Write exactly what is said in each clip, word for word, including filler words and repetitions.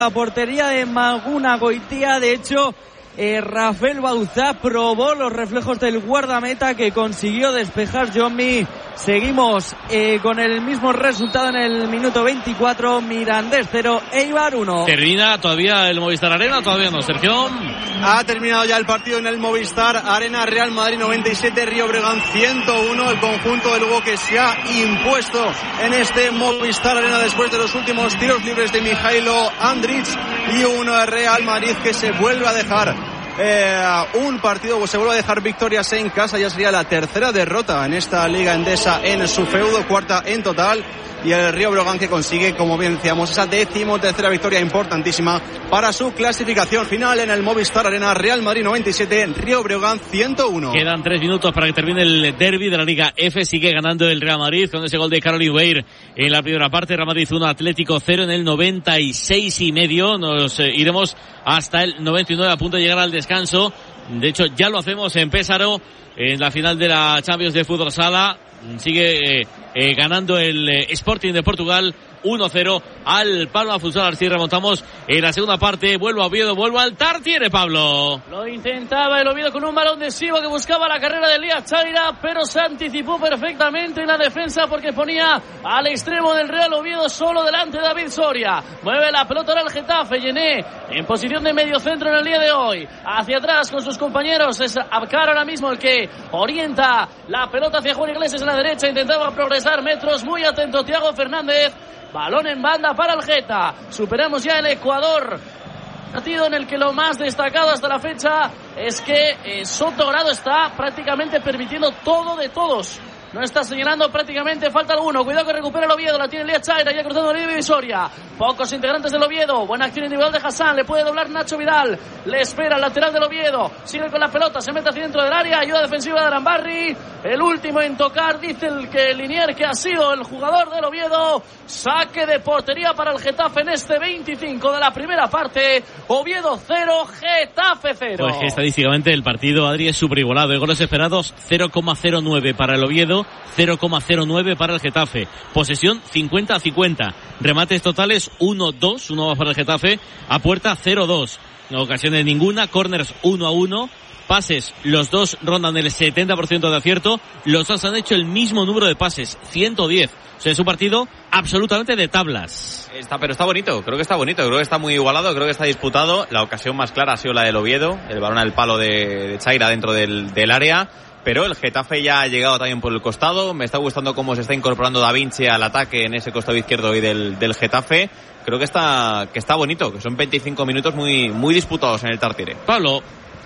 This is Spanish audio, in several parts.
la portería de Maguna Goitia. De hecho, eh, Rafael Bauzá probó los reflejos del guardameta que consiguió despejar Johnny. Seguimos eh, con el mismo resultado en el minuto veinticuatro. Mirandés cero, Eibar uno. ¿Termina todavía el Movistar Arena? Todavía no, Sergio. Ha terminado ya el partido en el Movistar Arena. Real Madrid noventa y siete, Río Breogán ciento uno. El conjunto de Lugo que se ha impuesto en este Movistar Arena después de los últimos tiros libres de Mijailo Andrić, y un Real Madrid que se vuelve a dejar Eh, un partido, pues se vuelve a dejar victorias en casa. Ya sería la tercera derrota en esta Liga Endesa en su feudo, cuarta en total, y el Río Breogán que consigue, como bien decíamos, esa décimo tercera victoria importantísima para su clasificación final en el Movistar Arena. Real Madrid noventa y siete, Río Breogán ciento uno. Quedan tres minutos para que termine el derbi de la Liga F. Sigue ganando el Real Madrid con ese gol de Caroline Weir en la primera parte. Real Madrid uno, Atlético cero en el noventa y seis y medio. Nos eh, iremos hasta el noventa y nueve, a punto de llegar al descanso. De hecho, ya lo hacemos en Pésaro, en la final de la Champions de Fútbol Sala. Sigue eh, eh, ganando el eh, Sporting de Portugal uno cero al Palma Futsal. Así remontamos en la segunda parte. Vuelvo a Oviedo, vuelvo al Tartiere, Pablo. Lo intentaba el Oviedo con un balón de Sivo que buscaba la carrera de Elías Chaira, pero se anticipó perfectamente en la defensa porque ponía al extremo del Real Oviedo solo delante de David Soria. Mueve la pelota ahora el Getafe. Llené en posición de medio centro en el día de hoy. Hacia atrás con sus compañeros. Es Abkar ahora mismo el que orienta la pelota hacia Juan Iglesias en la derecha. Intentaba progresar metros. Muy atento Thiago Fernández. Balón en banda para el Geta. Superamos ya el Ecuador. Partido en el que lo más destacado hasta la fecha es que eh, Soto Grado está prácticamente permitiendo todo de todos. No está señalando prácticamente falta alguno. Cuidado que recupera el Oviedo. La tiene Elías Chaira ya cruzando la línea divisoria. Pocos integrantes del Oviedo. Buena acción individual de Hassan. Le puede doblar Nacho Vidal. Le espera el lateral del Oviedo. Sigue con la pelota. Se mete hacia dentro del área. Ayuda defensiva de Arambarri. El último en tocar. Dice el que Linier que ha sido el jugador del Oviedo. Saque de portería para el Getafe en este veinticinco de la primera parte. Oviedo cero, Getafe cero. Pues que estadísticamente el partido, Adri, es superigualado. Goles esperados cero coma cero nueve para el Oviedo, cero coma cero nueve para el Getafe. Posesión cincuenta a cincuenta. Remates totales uno dos, uno más para el Getafe. A puerta cero dos. No ocasiones ninguna. Corners uno a uno. Pases, los dos rondan el setenta por ciento de acierto. Los dos han hecho el mismo número de pases, ciento diez. O sea, es un partido absolutamente de tablas. Está, pero está bonito, creo que está bonito, creo que está muy igualado, creo que está disputado. La ocasión más clara ha sido la del Oviedo, el balón al palo de, de Chaira dentro del, del área. Pero el Getafe ya ha llegado también por el costado. Me está gustando cómo se está incorporando Da Vinci al ataque en ese costado izquierdo hoy del, del Getafe. Creo que está, que está bonito, que son veinticinco minutos muy, muy disputados en el Tartiere. Pablo.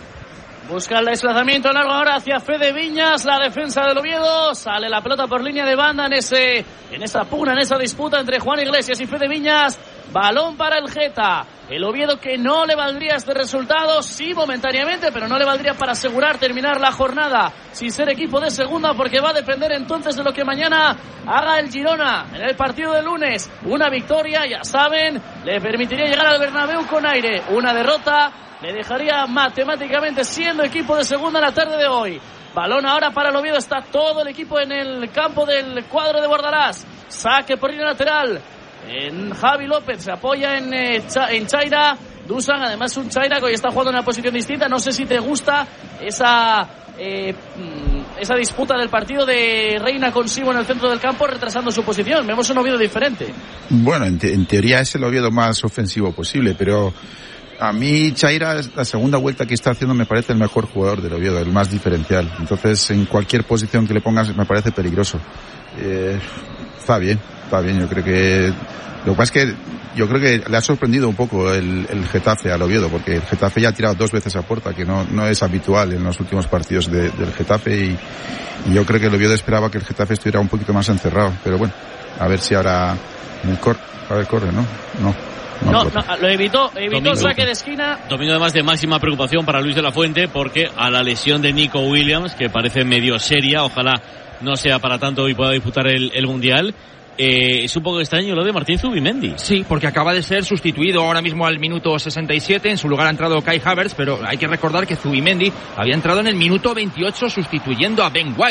Busca el desplazamiento largo ahora hacia Fede Viñas, la defensa del Oviedo. Sale la pelota por línea de banda en ese, en esa pugna, en esa disputa entre Juan Iglesias y Fede Viñas. Balón para el Geta. El Oviedo que no le valdría este resultado, sí momentáneamente, pero no le valdría para asegurar terminar la jornada sin ser equipo de segunda, porque va a depender entonces de lo que mañana haga el Girona en el partido de lunes. Una victoria, ya saben, le permitiría llegar al Bernabéu con aire. Una derrota le dejaría matemáticamente siendo equipo de segunda en la tarde de hoy. Balón ahora para el Oviedo. Está todo el equipo en el campo del cuadro de Bordalás. Saque por línea lateral. En Javi López se apoya en, eh, Cha, en Chaira. Dusan, además un Chaira que hoy está jugando en una posición distinta. No sé si te gusta esa eh, esa disputa del partido de Reina consigo en el centro del campo, retrasando su posición. Vemos un Oviedo diferente. Bueno, en, te, en teoría es el Oviedo más ofensivo posible, pero a mí Chaira, la segunda vuelta que está haciendo, me parece el mejor jugador del Oviedo, el más diferencial. Entonces, en cualquier posición que le pongas me parece peligroso. Eh, está bien, está bien. Yo creo que lo que pasa es que yo creo que le ha sorprendido un poco el, el Getafe al Oviedo, porque el Getafe ya ha tirado dos veces a puerta, que no, no es habitual en los últimos partidos de, del Getafe, y, y yo creo que el Oviedo esperaba que el Getafe estuviera un poquito más encerrado, pero bueno, a ver si ahora cor, a ver, corre, ¿no? No. No, no, no, lo evitó, evitó el saque de esquina. Dominio además de máxima preocupación para Luis de la Fuente, porque a la lesión de Nico Williams, que parece medio seria, ojalá no sea para tanto y pueda disputar el, el Mundial. Eh, es un poco extraño lo de Martín Zubimendi. Sí, porque acaba de ser sustituido ahora mismo al minuto sesenta y siete. En su lugar ha entrado Kai Havertz, pero hay que recordar que Zubimendi había entrado en el minuto veintiocho sustituyendo a Ben White.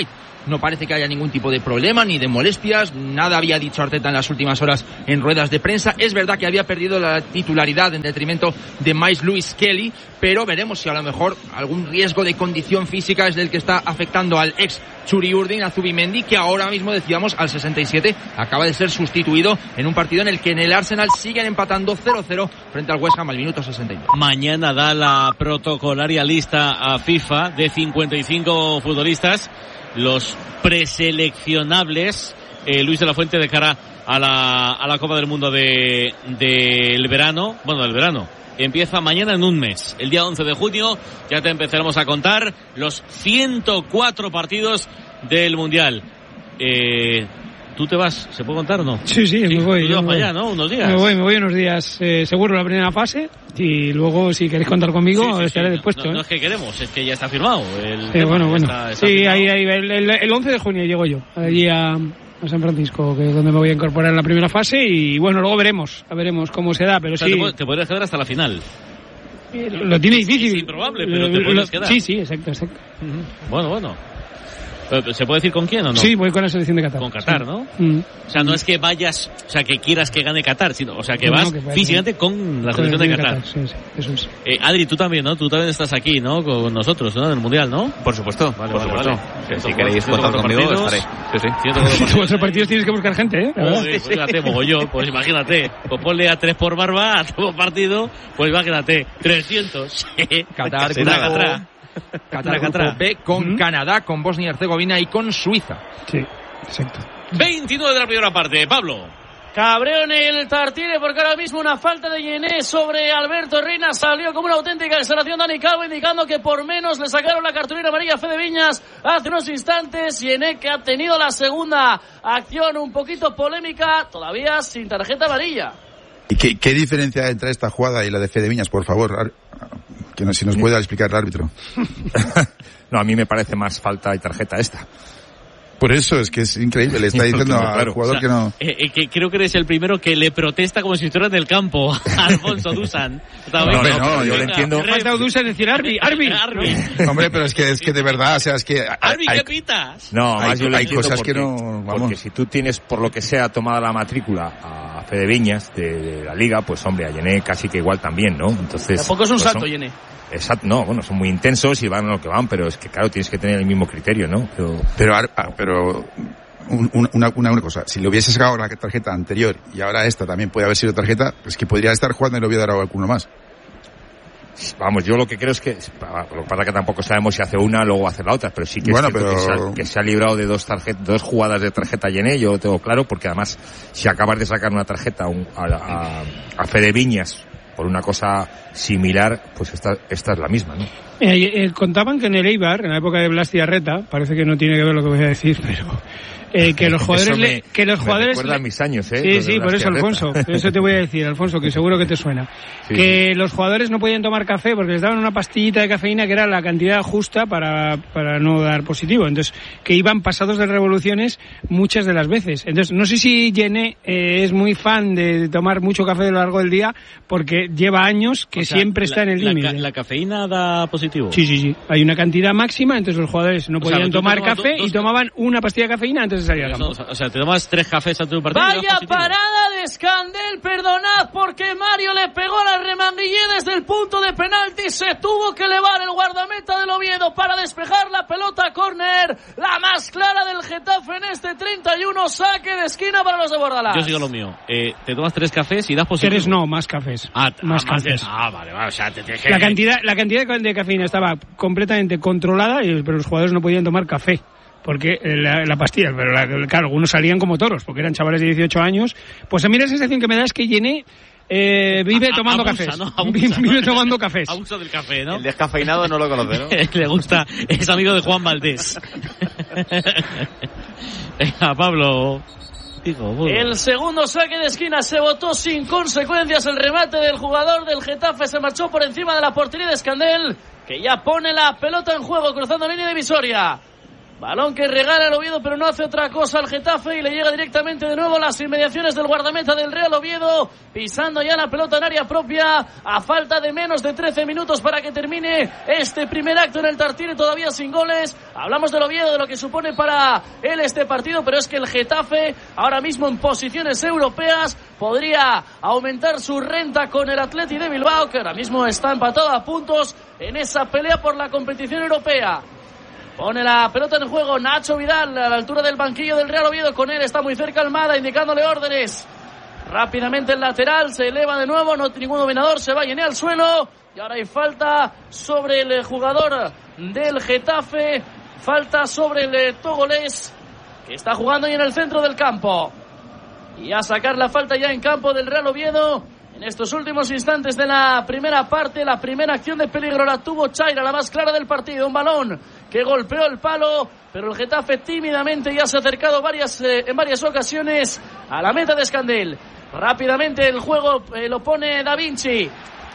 no parece que haya ningún tipo de problema ni de molestias, nada había dicho Arteta en las últimas horas en ruedas de prensa. Es verdad que había perdido la titularidad en detrimento de Miles Lewis Kelly, pero veremos si a lo mejor algún riesgo de condición física es del que está afectando al ex Churi Urdin, a Zubimendi, que ahora mismo, decíamos, al sesenta y siete acaba de ser sustituido en un partido en el que en el Arsenal siguen empatando cero cero frente al West Ham al minuto sesenta y nueve. Mañana da la protocolaria lista a FIFA de cincuenta y cinco futbolistas, los preseleccionables, eh, Luis de la Fuente, de cara a la, a la Copa del Mundo de del verano, bueno, del verano. Empieza mañana en un mes, el día once de junio, ya te empezaremos a contar los ciento cuatro partidos del Mundial. Eh, ¿Tú te vas? ¿Se puede contar o no? Sí, sí, sí, me voy. Tú te vas para allá, ¿no? Unos días. Me voy, me voy unos días, eh, seguro la primera fase, y luego si queréis contar conmigo, sí, sí, estaré sí, dispuesto. No, no, ¿eh? no es que queremos, es que ya está firmado. El eh, tema, bueno, bueno. Está, está sí, firmado. ahí, ahí, el, el, el once de junio llego yo, allí a, a San Francisco, que es donde me voy a incorporar en la primera fase, y bueno, luego veremos, a veremos cómo se da, pero o sea, sí. Te, te podrías quedar hasta la final. Lo tiene difícil. Es improbable, pero te puedes quedar. Sí, sí, exacto, exacto. Uh-huh. Bueno, bueno. ¿Se puede decir con quién o no? Sí, voy con la selección de Qatar. Con Qatar, sí. ¿no? Mm. O sea, no es que vayas, o sea, que quieras que gane Qatar, sino, o sea, que no, vas no, que físicamente con la selección de Qatar. Qatar. Sí, sí, eso es. Eh, Adri, tú también, ¿no? Tú también estás aquí, ¿no? Con nosotros, ¿no? En el Mundial, ¿no? Por supuesto, vale, por vale, supuesto. Vale. Que si queréis contar conmigo, estaré. Sí, sí. ciento cuatro partidos tienes que buscar gente, ¿eh? Oh, sí, pues fíjate, mogollón, pues imagínate. Pues ponle a tres por barba, a todo partido, pues imagínate, trescientos. Qatar, Qatar. Qatar, grupo B, con ¿Mm? Canadá, con Bosnia y Herzegovina y con Suiza. Sí, exacto. veintinueve de la primera parte, Pablo. Cabreo en el Tartiere porque ahora mismo una falta de Yené sobre Alberto Reina. Salió como una auténtica instalación Dani Calvo, indicando que por menos le sacaron la cartulina amarilla a Fede Viñas hace unos instantes. Yené, que ha tenido la segunda acción un poquito polémica, todavía sin tarjeta amarilla. ¿Y qué, qué diferencia hay entre esta jugada y la de Fede Viñas, por favor? Que no, si nos puede explicar el árbitro. No, a mí me parece más falta y tarjeta esta. Por eso es que es increíble, le está diciendo al claro. jugador, o sea, que no... Eh, eh, que creo que eres el primero que le protesta como si estuviera en el campo a Alfonso Dusan. No, no, no, no, yo lo entiendo. Me ha faltado Dusan decir Arbi, Arbi. Arbi. Hombre, pero es que es que de verdad, o sea, es que... Arbi, ¿qué pitas? No, hay, más yo lo hay entiendo cosas porque, que no... Vamos. Porque si tú tienes, por lo que sea, tomada la matrícula a Fede Viñas de, de la Liga, pues hombre, a Yené casi que igual también, ¿no? Entonces... Tampoco es un pues salto, son, Yené. Exacto, no, bueno, son muy intensos y van a lo que van, pero es que claro, tienes que tener el mismo criterio, ¿no? Pero... Pero... pero Una, una, una cosa, si le hubiese sacado la tarjeta anterior y ahora esta también puede haber sido tarjeta, pues que podría estar jugando y le hubiera dado alguno más. Vamos, yo lo que creo es que, lo que pasa es que tampoco sabemos si hace una, luego hace la otra, pero sí que bueno, es cierto pero... que, se ha, que se ha librado de dos tarjetas, dos jugadas de tarjeta Yené, yo lo tengo claro, porque además, si acabas de sacar una tarjeta a, un, a, a, a Fede Viñas por una cosa similar, pues esta, esta es la misma, ¿no? Eh, eh, contaban que en el Eibar, en la época de Blas Diarreta, parece que no tiene que ver lo que voy a decir, pero eh, que los jugadores me, le, que los me jugadores recuerda a mis años, ¿eh? Sí, sí, por eso, Alfonso, eso te voy a decir, Alfonso, que seguro que te suena. Sí. Que los jugadores no podían tomar café porque les daban una pastillita de cafeína que era la cantidad justa para para no dar positivo. Entonces, que iban pasados de revoluciones muchas de las veces. Entonces, no sé si Yené eh, es muy fan de tomar mucho café a lo largo del día porque lleva años que o sea, siempre la, está en el límite. La, ¿La cafeína da positivo? Sí, sí, sí. Hay una cantidad máxima, entonces los jugadores no o podían sea, tomar café dos, y tomaban una pastilla de cafeína antes de salir al campo. O sea, te tomas tres cafés antes de un partido. Vaya parada de Scandell, perdonad, porque Mario le pegó la remanguillé desde el punto de penalti. Se tuvo que elevar el guardameta del Oviedo para despejar la pelota córner. La más clara del Getafe en este treinta y uno, saque de esquina para los de Bordalás. Yo sigo lo mío. Eh, te tomas tres cafés y das positivo. Tres no, más cafés. Ah, más ah, cafés. Ah, vale, vale. O sea, te, te... La cantidad, la cantidad de cafeína estaba completamente controlada, pero los jugadores no podían tomar café. Porque la, la pastilla, pero la, claro, algunos salían como toros, porque eran chavales de dieciocho años. Pues a mí la sensación que me da es que Yené eh, vive a, tomando abusa, cafés. ¿No? Abusa, ¿no? Vive tomando cafés. Abusa del café, ¿no? El descafeinado no lo conoce, ¿no? Le gusta, es amigo de Juan Valdés. Venga, Pablo. Digo, el segundo saque de esquina se botó sin consecuencias. El remate del jugador del Getafe se marchó por encima de la portería de Scandell, que ya pone la pelota en juego cruzando línea divisoria. Balón que regala el Oviedo, pero no hace otra cosa al Getafe y le llega directamente de nuevo a las inmediaciones del guardameta del Real Oviedo, pisando ya la pelota en área propia, a falta de menos de trece minutos para que termine este primer acto en el Tartiere, todavía sin goles. Hablamos del Oviedo, de lo que supone para él este partido, pero es que el Getafe, ahora mismo en posiciones europeas, podría aumentar su renta con el Athletic de Bilbao, que ahora mismo está empatado a puntos en esa pelea por la competición europea. Pone la pelota en juego Nacho Vidal a la altura del banquillo del Real Oviedo. Con él está muy cerca Almada, indicándole órdenes. Rápidamente el lateral se eleva de nuevo, no tiene ningún dominador, se va a llenar al suelo. Y ahora hay falta sobre el jugador del Getafe, falta sobre el togolés, que está jugando ahí en el centro del campo. Y a sacar la falta ya en campo del Real Oviedo. En estos últimos instantes de la primera parte, la primera acción de peligro la tuvo Chaira, la más clara del partido. Un balón que golpeó el palo, pero el Getafe tímidamente ya se ha acercado varias, eh, en varias ocasiones a la meta de Escandel. Rápidamente el juego eh, lo pone Da Vinci.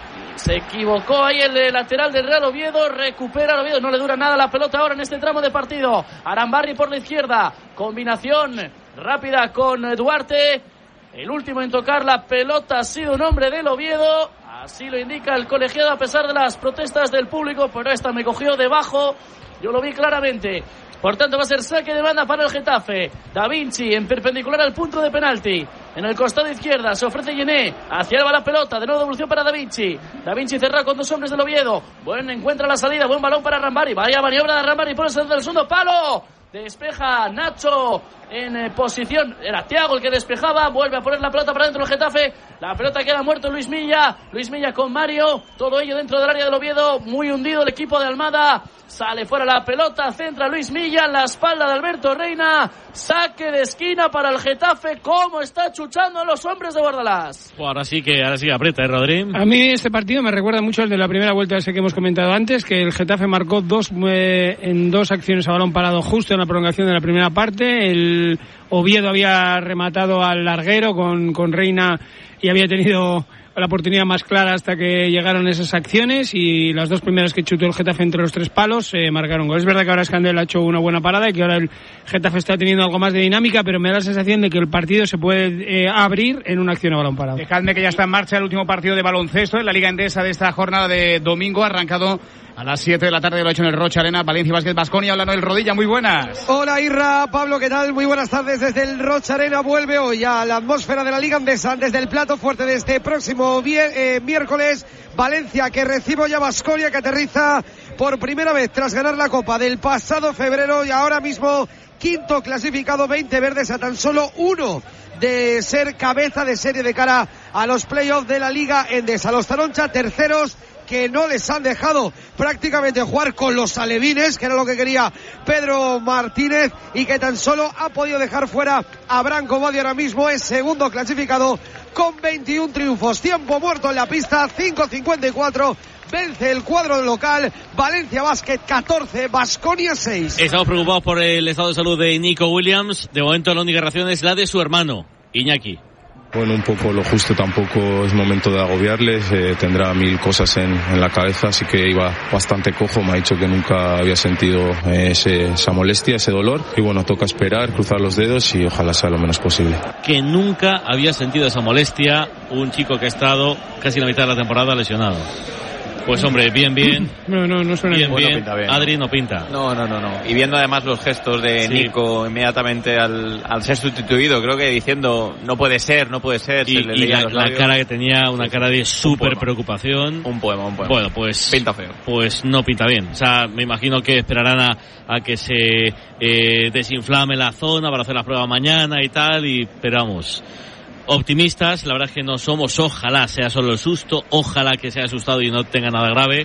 Se equivocó ahí el eh, lateral del Real Oviedo, recupera el Oviedo, no le dura nada la pelota ahora en este tramo de partido. Arambarri por la izquierda, combinación rápida con eh, Duarte. El último en tocar la pelota ha sido un hombre del Oviedo, así lo indica el colegiado a pesar de las protestas del público, pero esta me cogió debajo, yo lo vi claramente. Por tanto va a ser saque de banda para el Getafe. Da Vinci en perpendicular al punto de penalti. En el costado izquierda se ofrece Yené. Hacia él va la pelota. De nuevo devolución para Da Vinci. Da Vinci cerrado con dos hombres del Oviedo. Buen encuentra la salida. Buen balón para Rambari. Vaya maniobra de Rambari por el centro del segundo palo. Despeja Nacho en eh, posición. Era Thiago el que despejaba. Vuelve a poner la pelota para dentro del Getafe. La pelota queda muerto Luis Milla. Luis Milla con Mario. Todo ello dentro del área del Oviedo. Muy hundido el equipo de Almada. Sale fuera la pelota. Centra Luis Milla en la espalda de Alberto Reina. Saque de esquina para el Getafe. ¿Cómo está chuchando a los hombres de Bordalás? Pues ahora sí que ahora sí que aprieta, ¿eh, Rodri? A mí este partido me recuerda mucho al de la primera vuelta ese que hemos comentado antes, que el Getafe marcó dos eh, en dos acciones a balón parado justo en la prolongación de la primera parte. El Oviedo había rematado al larguero con, con Reina y había tenido la oportunidad más clara hasta que llegaron esas acciones, y las dos primeras que chutó el Getafe entre los tres palos eh, marcaron gol. Es verdad que ahora Escandel ha hecho una buena parada y que ahora el Getafe está teniendo algo más de dinámica, pero me da la sensación de que el partido se puede eh, abrir en una acción a balón parado. Dejadme que ya está en marcha el último partido de baloncesto en la Liga Endesa de esta jornada de domingo, arrancado a las siete de la tarde, lo ha hecho en el Rocha Arena, Valencia Basket Baskonia. Hola, Noel Rodilla, muy buenas. Hola, Irra, Pablo, ¿qué tal? Muy buenas tardes desde el Rocha Arena. Vuelve hoy a la atmósfera de la Liga Endesa desde el plato fuerte de este próximo vier- eh, miércoles. Valencia que recibe ya Baskonia, que aterriza por primera vez tras ganar la Copa del pasado febrero y ahora mismo quinto clasificado, veinte verdes a tan solo uno de ser cabeza de serie de cara a los playoffs de la Liga Endesa. Los Taroncha terceros, que no les han dejado prácticamente jugar con los alevines, que era lo que quería Pedro Martínez, y que tan solo ha podido dejar fuera a Branco Badi. Ahora mismo es segundo clasificado con veintiún triunfos. Tiempo muerto en la pista, cinco cincuenta y cuatro. Vence el cuadro local, Valencia Basket catorce, Baskonia seis. Estamos preocupados por el estado de salud de Nico Williams. De momento la única reacción es la de su hermano, Iñaki. Bueno, un poco lo justo, tampoco es momento de agobiarles, eh, tendrá mil cosas en, en la cabeza, así que iba bastante cojo, me ha dicho que nunca había sentido eh, ese, esa molestia, ese dolor, y bueno, toca esperar, cruzar los dedos y ojalá sea lo menos posible. Que nunca había sentido esa molestia, un chico que ha estado casi la mitad de la temporada lesionado. Pues hombre, bien, bien. No, no, no suena bien. Bien, bueno, pinta bien. Adri no pinta. No, no, no, no. Y viendo además los gestos de sí. Nico inmediatamente al, al ser sustituido, creo que diciendo no puede ser, no puede ser. Y, se le y la, la cara que tenía, una sí, cara de súper preocupación. Un poema, un poema. Bueno, pues pinta feo. Pues no pinta bien. O sea, me imagino que esperarán a, a que se eh, desinflame la zona para hacer la prueba mañana y tal, y pero vamos, optimistas, la verdad es que no somos. Ojalá sea solo el susto, ojalá que sea asustado y no tenga nada grave,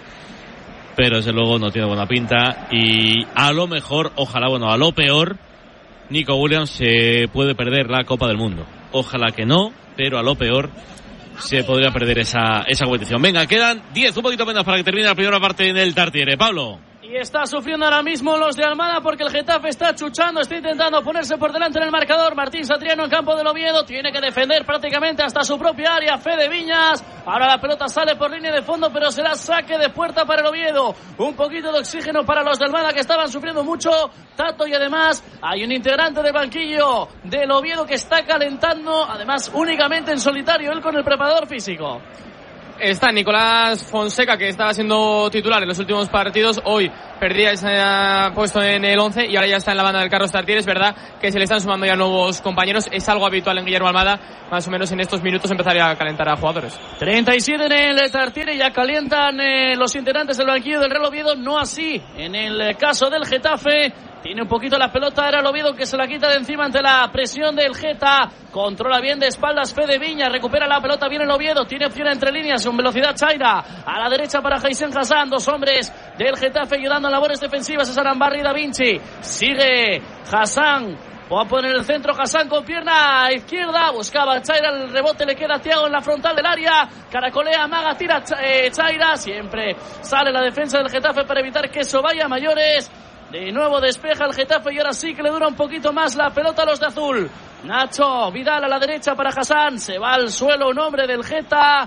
pero desde luego no tiene buena pinta. Y a lo mejor, ojalá, bueno, a lo peor, Nico Williams se puede perder la Copa del Mundo. Ojalá que no, pero a lo peor se podría perder esa, esa competición. Venga, quedan diez, un poquito menos para que termine la primera parte en el Tartiere. Pablo. Y está sufriendo ahora mismo los de Almada porque el Getafe está chuchando, está intentando ponerse por delante en el marcador. Martín Satriano en campo del Oviedo, tiene que defender prácticamente hasta su propia área. Fede Viñas, ahora la pelota sale por línea de fondo, pero será saque de puerta para el Oviedo. Un poquito de oxígeno para los de Almada que estaban sufriendo mucho. Tato, y además hay un integrante del banquillo del Oviedo que está calentando, además únicamente en solitario, él con el preparador físico. Está Nicolás Fonseca, que estaba siendo titular en los últimos partidos. Hoy perdía ese puesto en el once y ahora ya está en la banda del Carlos Tartiere. Es verdad que se le están sumando ya nuevos compañeros. Es algo habitual en Guillermo Almada, más o menos en estos minutos empezaría a calentar a jugadores. treinta y siete en el Tartiere, ya calientan eh, los integrantes del banquillo del Real Oviedo. No así en el caso del Getafe. Tiene un poquito la pelota, era el Oviedo que se la quita de encima ante la presión del Geta. Controla bien de espaldas Fede Viña, recupera la pelota bien el Oviedo. Tiene opción entre líneas, con velocidad Chaira. A la derecha para Jaisen Hassan, dos hombres del Getafe ayudando en labores defensivas. Es Arambarri y Da Vinci. Sigue Hassan. Va a poner el centro Hassan con pierna izquierda. Buscaba Chaira, el rebote le queda a Thiago en la frontal del área. Caracolea, amaga, tira eh, Chaira. Siempre sale la defensa del Getafe para evitar que eso vaya a mayores. De nuevo despeja el Getafe y ahora sí que le dura un poquito más la pelota a los de azul. Nacho Vidal a la derecha para Hassan. Se va al suelo un hombre del Geta.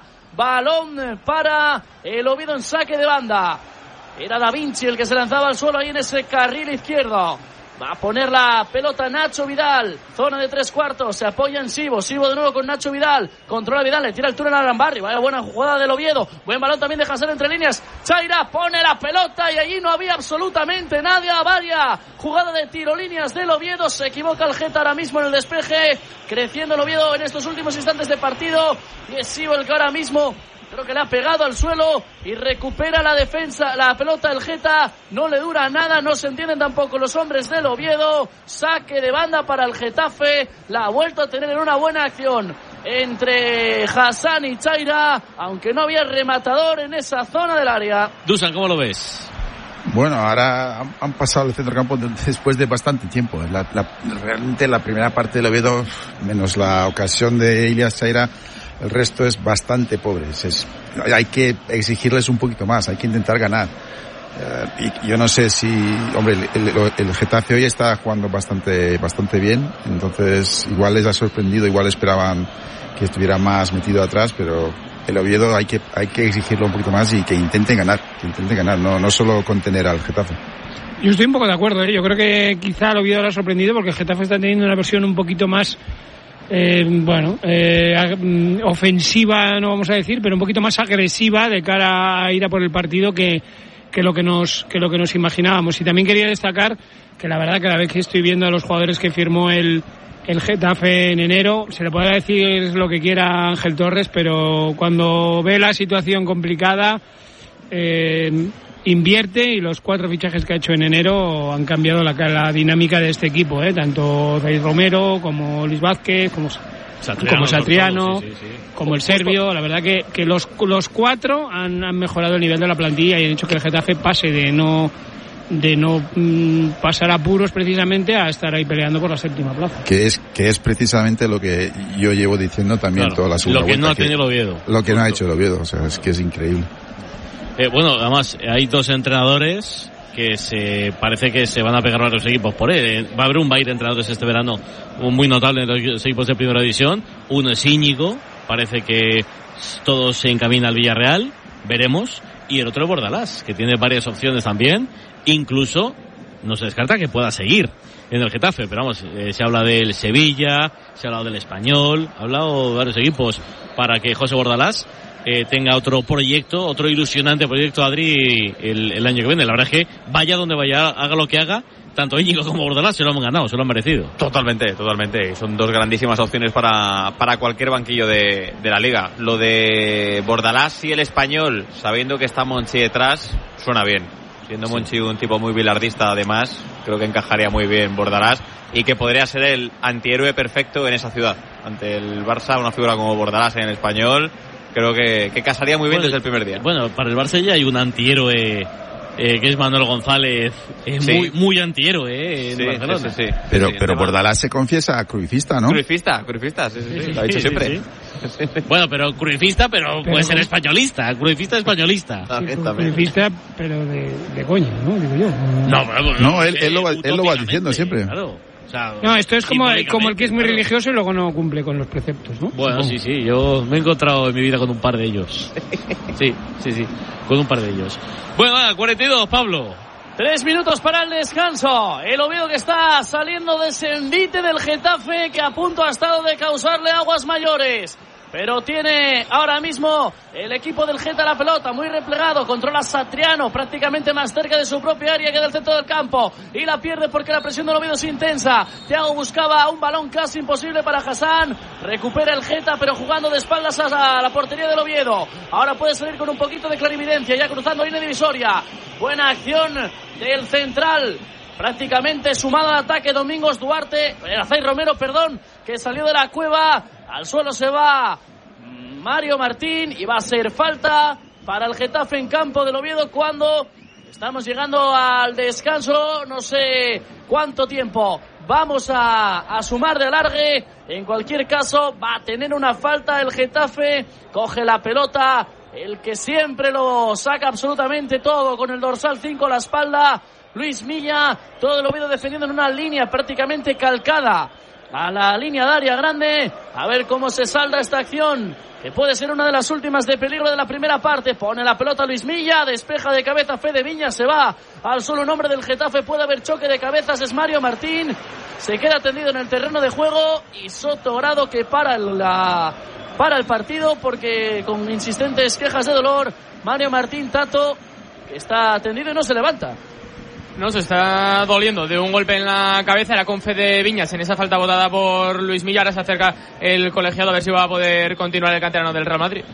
Balón para el Oviedo en saque de banda. Era Da Vinci el que se lanzaba al suelo ahí en ese carril izquierdo. Va a poner la pelota Nacho Vidal. Zona de tres cuartos. Se apoya en Sibo. Sibo de nuevo con Nacho Vidal. Controla Vidal. Le tira el túnel a Arambarri. Vaya buena jugada del Oviedo. Buen balón también de Hassan entre líneas. Chaira pone la pelota y allí no había absolutamente nadie. Varia jugada de tiro líneas del Oviedo. Se equivoca el Geta ahora mismo en el despeje. Creciendo el Oviedo en estos últimos instantes de partido. Y es Sibo el que ahora mismo creo que le ha pegado al suelo y recupera la defensa, la pelota del Geta. No le dura nada, no se entienden tampoco los hombres del Oviedo. Saque de banda para el Getafe. La ha vuelto a tener en una buena acción entre Hassan y Chaira, aunque no había rematador en esa zona del área. Dusan, ¿cómo lo ves? Bueno, ahora han, han pasado el centrocampo después de bastante tiempo. La, la, realmente la primera parte del Oviedo, menos la ocasión de Ilias Chaira, el resto es bastante pobre. Es, es, hay que exigirles un poquito más, hay que intentar ganar. Uh, y yo no sé si, hombre, el, el, el Getafe hoy está jugando bastante, bastante bien, entonces igual les ha sorprendido, igual esperaban que estuviera más metido atrás, pero el Oviedo hay que, hay que exigirlo un poquito más y que intenten ganar, que intenten ganar, no, no solo contener al Getafe. Yo estoy un poco de acuerdo, ¿eh? Yo creo que quizá el Oviedo lo ha sorprendido porque el Getafe está teniendo una versión un poquito más Eh, bueno, eh, ofensiva no vamos a decir, pero un poquito más agresiva de cara a ir a por el partido que, que lo que nos que lo que nos imaginábamos. Y también quería destacar que la verdad que la vez que estoy viendo a los jugadores que firmó el el Getafe en enero, se le puede decir lo que quiera a Ángel Torres, pero cuando ve la situación complicada eh, invierte, y los cuatro fichajes que ha hecho en enero han cambiado la, la dinámica de este equipo, ¿eh? Tanto Zaid Romero como Luis Vázquez, como Satriano, como, Satriano, sí, sí, sí. como el serbio. La verdad que, que los, los cuatro han, han mejorado el nivel de la plantilla y han hecho que el Getafe pase de no de no mm, pasar apuros precisamente a estar ahí peleando por la séptima plaza. Que es que es precisamente lo que yo llevo diciendo también, claro, toda la segunda lo que vuelta, no ha tenido el Oviedo. Lo que Justo. no ha hecho el Oviedo, o sea, es que es increíble. Eh, bueno, además hay dos entrenadores que se parece que se van a pegar a los equipos por él. Va a haber un baile de entrenadores este verano muy notable en los equipos de primera división. Uno es Íñigo, parece que todo se encamina al Villarreal, veremos. Y el otro es Bordalás, que tiene varias opciones también. Incluso no se descarta que pueda seguir en el Getafe, pero vamos, eh, se habla del Sevilla, se ha hablado del Español, ha hablado de varios equipos para que José Bordalás Eh, tenga otro proyecto, otro ilusionante proyecto, Adri, el, el año que viene. La verdad es que vaya donde vaya, haga lo que haga, tanto Íñigo como Bordalás se lo han ganado, se lo han merecido. Totalmente, totalmente. Son dos grandísimas opciones para, para cualquier banquillo de, de la liga. Lo de Bordalás y el Español, sabiendo que está Monchi detrás, suena bien. Siendo sí. Monchi un tipo muy bilardista, además, creo que encajaría muy bien Bordalás y que podría ser el antihéroe perfecto en esa ciudad. Ante el Barça, una figura como Bordalás en el Español, creo que, que casaría muy bien bueno, desde el primer día. Bueno, para el Barça ya hay un antihéroe eh, que es Manuel González, eh, Sí. muy, muy antihéroe, eh, en Sí, Barcelona. sí, sí, sí. Pero, Sí, pero además- Bordalás se confiesa cruifista, ¿no? Cruifista, cruifista, sí, sí, sí, Sí, lo ha dicho sí, siempre. sí. Bueno, pero cruifista, pero, Pero puede ser ¿cómo? españolista, cruifista españolista. También, también. Crucifista, pero de, de coña, ¿no? Digo yo. No, pero, No, él- él lo va- eh, él lo va diciendo utópicamente, siempre. Claro. O sea, No, esto es como, como el que es muy claro. religioso y luego no cumple con los preceptos, ¿no? Bueno, Supongo. sí, sí, yo me he encontrado en mi vida con un par de ellos. Sí, sí, sí, con un par de ellos. Bueno, nada, cuarenta y dos, Pablo. Tres minutos para el descanso. El Oviedo que está saliendo de ese envite del Getafe que a punto ha estado de causarle aguas mayores. Pero tiene ahora mismo el equipo del Geta la pelota, muy replegado, controla Satriano, prácticamente más cerca de su propia área que del centro del campo, y la pierde porque la presión del Oviedo es intensa. Thiago buscaba un balón casi imposible para Hassan, recupera el Geta pero jugando de espaldas a la portería del Oviedo. Ahora puede salir con un poquito de clarividencia, ya cruzando línea divisoria. Buena acción del central, prácticamente sumado al ataque Domingos Duarte, Azay Romero, perdón, que salió de la cueva. Al suelo se va Mario Martín y va a ser falta para el Getafe en campo del Oviedo cuando estamos llegando al descanso, no sé cuánto tiempo vamos a, a sumar de alargue. En cualquier caso va a tener una falta el Getafe, coge la pelota, el que siempre lo saca absolutamente todo con el dorsal cinco a la espalda, Luis Milla, todo el Oviedo defendiendo en una línea prácticamente calcada a la línea de área grande. A ver cómo se salda esta acción, que puede ser una de las últimas de peligro de la primera parte. Pone la pelota Luis Milla, despeja de cabeza Fede Viñas, se va al solo nombre del Getafe, puede haber choque de cabezas, es Mario Martín, se queda tendido en el terreno de juego y Soto Grado que para la para el partido porque con insistentes quejas de dolor Mario Martín Tato está tendido y no se levanta. No, se está doliendo de un golpe en la cabeza. Era con Fede Viñas en esa falta votada por Luis Milla. Ahora se acerca el colegiado a ver si va a poder continuar el canterano del Real Madrid.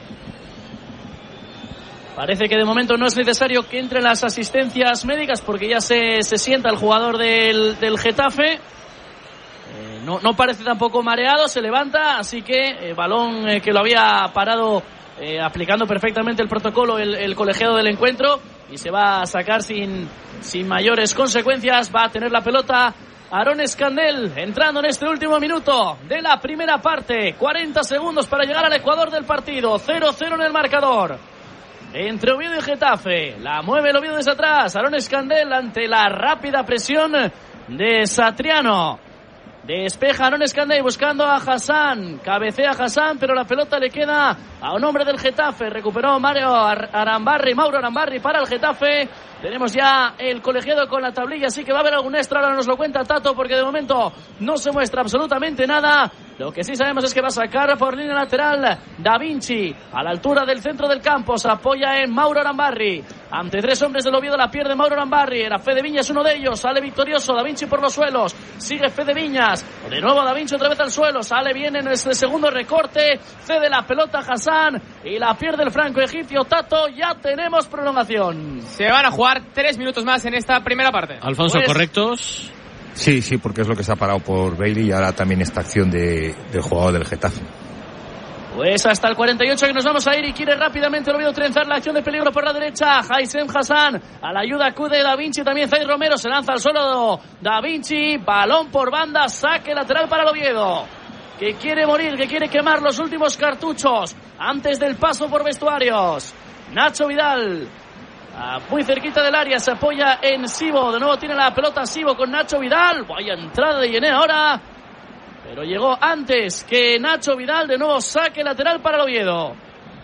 Parece que de momento no es necesario que entren las asistencias médicas porque ya se, se sienta el jugador del, del Getafe. Eh, no, no parece tampoco mareado, se levanta, así que eh, balón eh, que lo había parado eh, aplicando perfectamente el protocolo el, el colegiado del encuentro y se va a sacar sin, sin mayores consecuencias. Va a tener la pelota Aarón Escandel entrando en este último minuto de la primera parte. cuarenta segundos para llegar al ecuador del partido. cero cero en el marcador entre Oviedo y Getafe. La mueve el Oviedo desde atrás. Aarón Escandel ante la rápida presión de Satriano. Despeja Aarón Escandel buscando a Hassan. Cabecea Hassan, pero la pelota le queda a un hombre del Getafe. Recuperó Mario Arambarri, Mauro Arambarri para el Getafe. Tenemos ya el colegiado con la tablilla, así que va a haber algún extra. Ahora nos lo cuenta Tato, porque de momento no se muestra absolutamente nada. Lo que sí sabemos es que va a sacar por línea lateral Da Vinci a la altura del centro del campo. Se apoya en Mauro Arambarri. Ante tres hombres del Oviedo la pierde Mauro Arambarri. Era Fede Viñas uno de ellos. Sale victorioso Da Vinci por los suelos. Sigue Fede Viñas. De nuevo Da Vinci otra vez al suelo. Sale bien en este segundo recorte. Cede la pelota a Hassan y la pierde el franco egipcio. Tato, ya tenemos prolongación. Se van a jugar tres minutos más en esta primera parte. Alfonso, Pues, ¿correctos? Sí, sí, porque es lo que se ha parado por Bailey y ahora también esta acción de, del jugador del Getafe. Pues hasta el cuarenta y ocho que nos vamos a ir y quiere rápidamente el Oviedo trenzar la acción de peligro por la derecha. Haisem Hassan, a la ayuda acude Da Vinci, también Zay Romero, se lanza al suelo Da Vinci, balón por banda, saque lateral para el Oviedo, que quiere morir, que quiere quemar los últimos cartuchos antes del paso por vestuarios. Nacho Vidal, ah, muy cerquita del área, se apoya en Sibo, de nuevo tiene la pelota Sibo con Nacho Vidal, vaya entrada de Yené ahora, pero llegó antes que Nacho Vidal. De nuevo saque lateral para el Oviedo.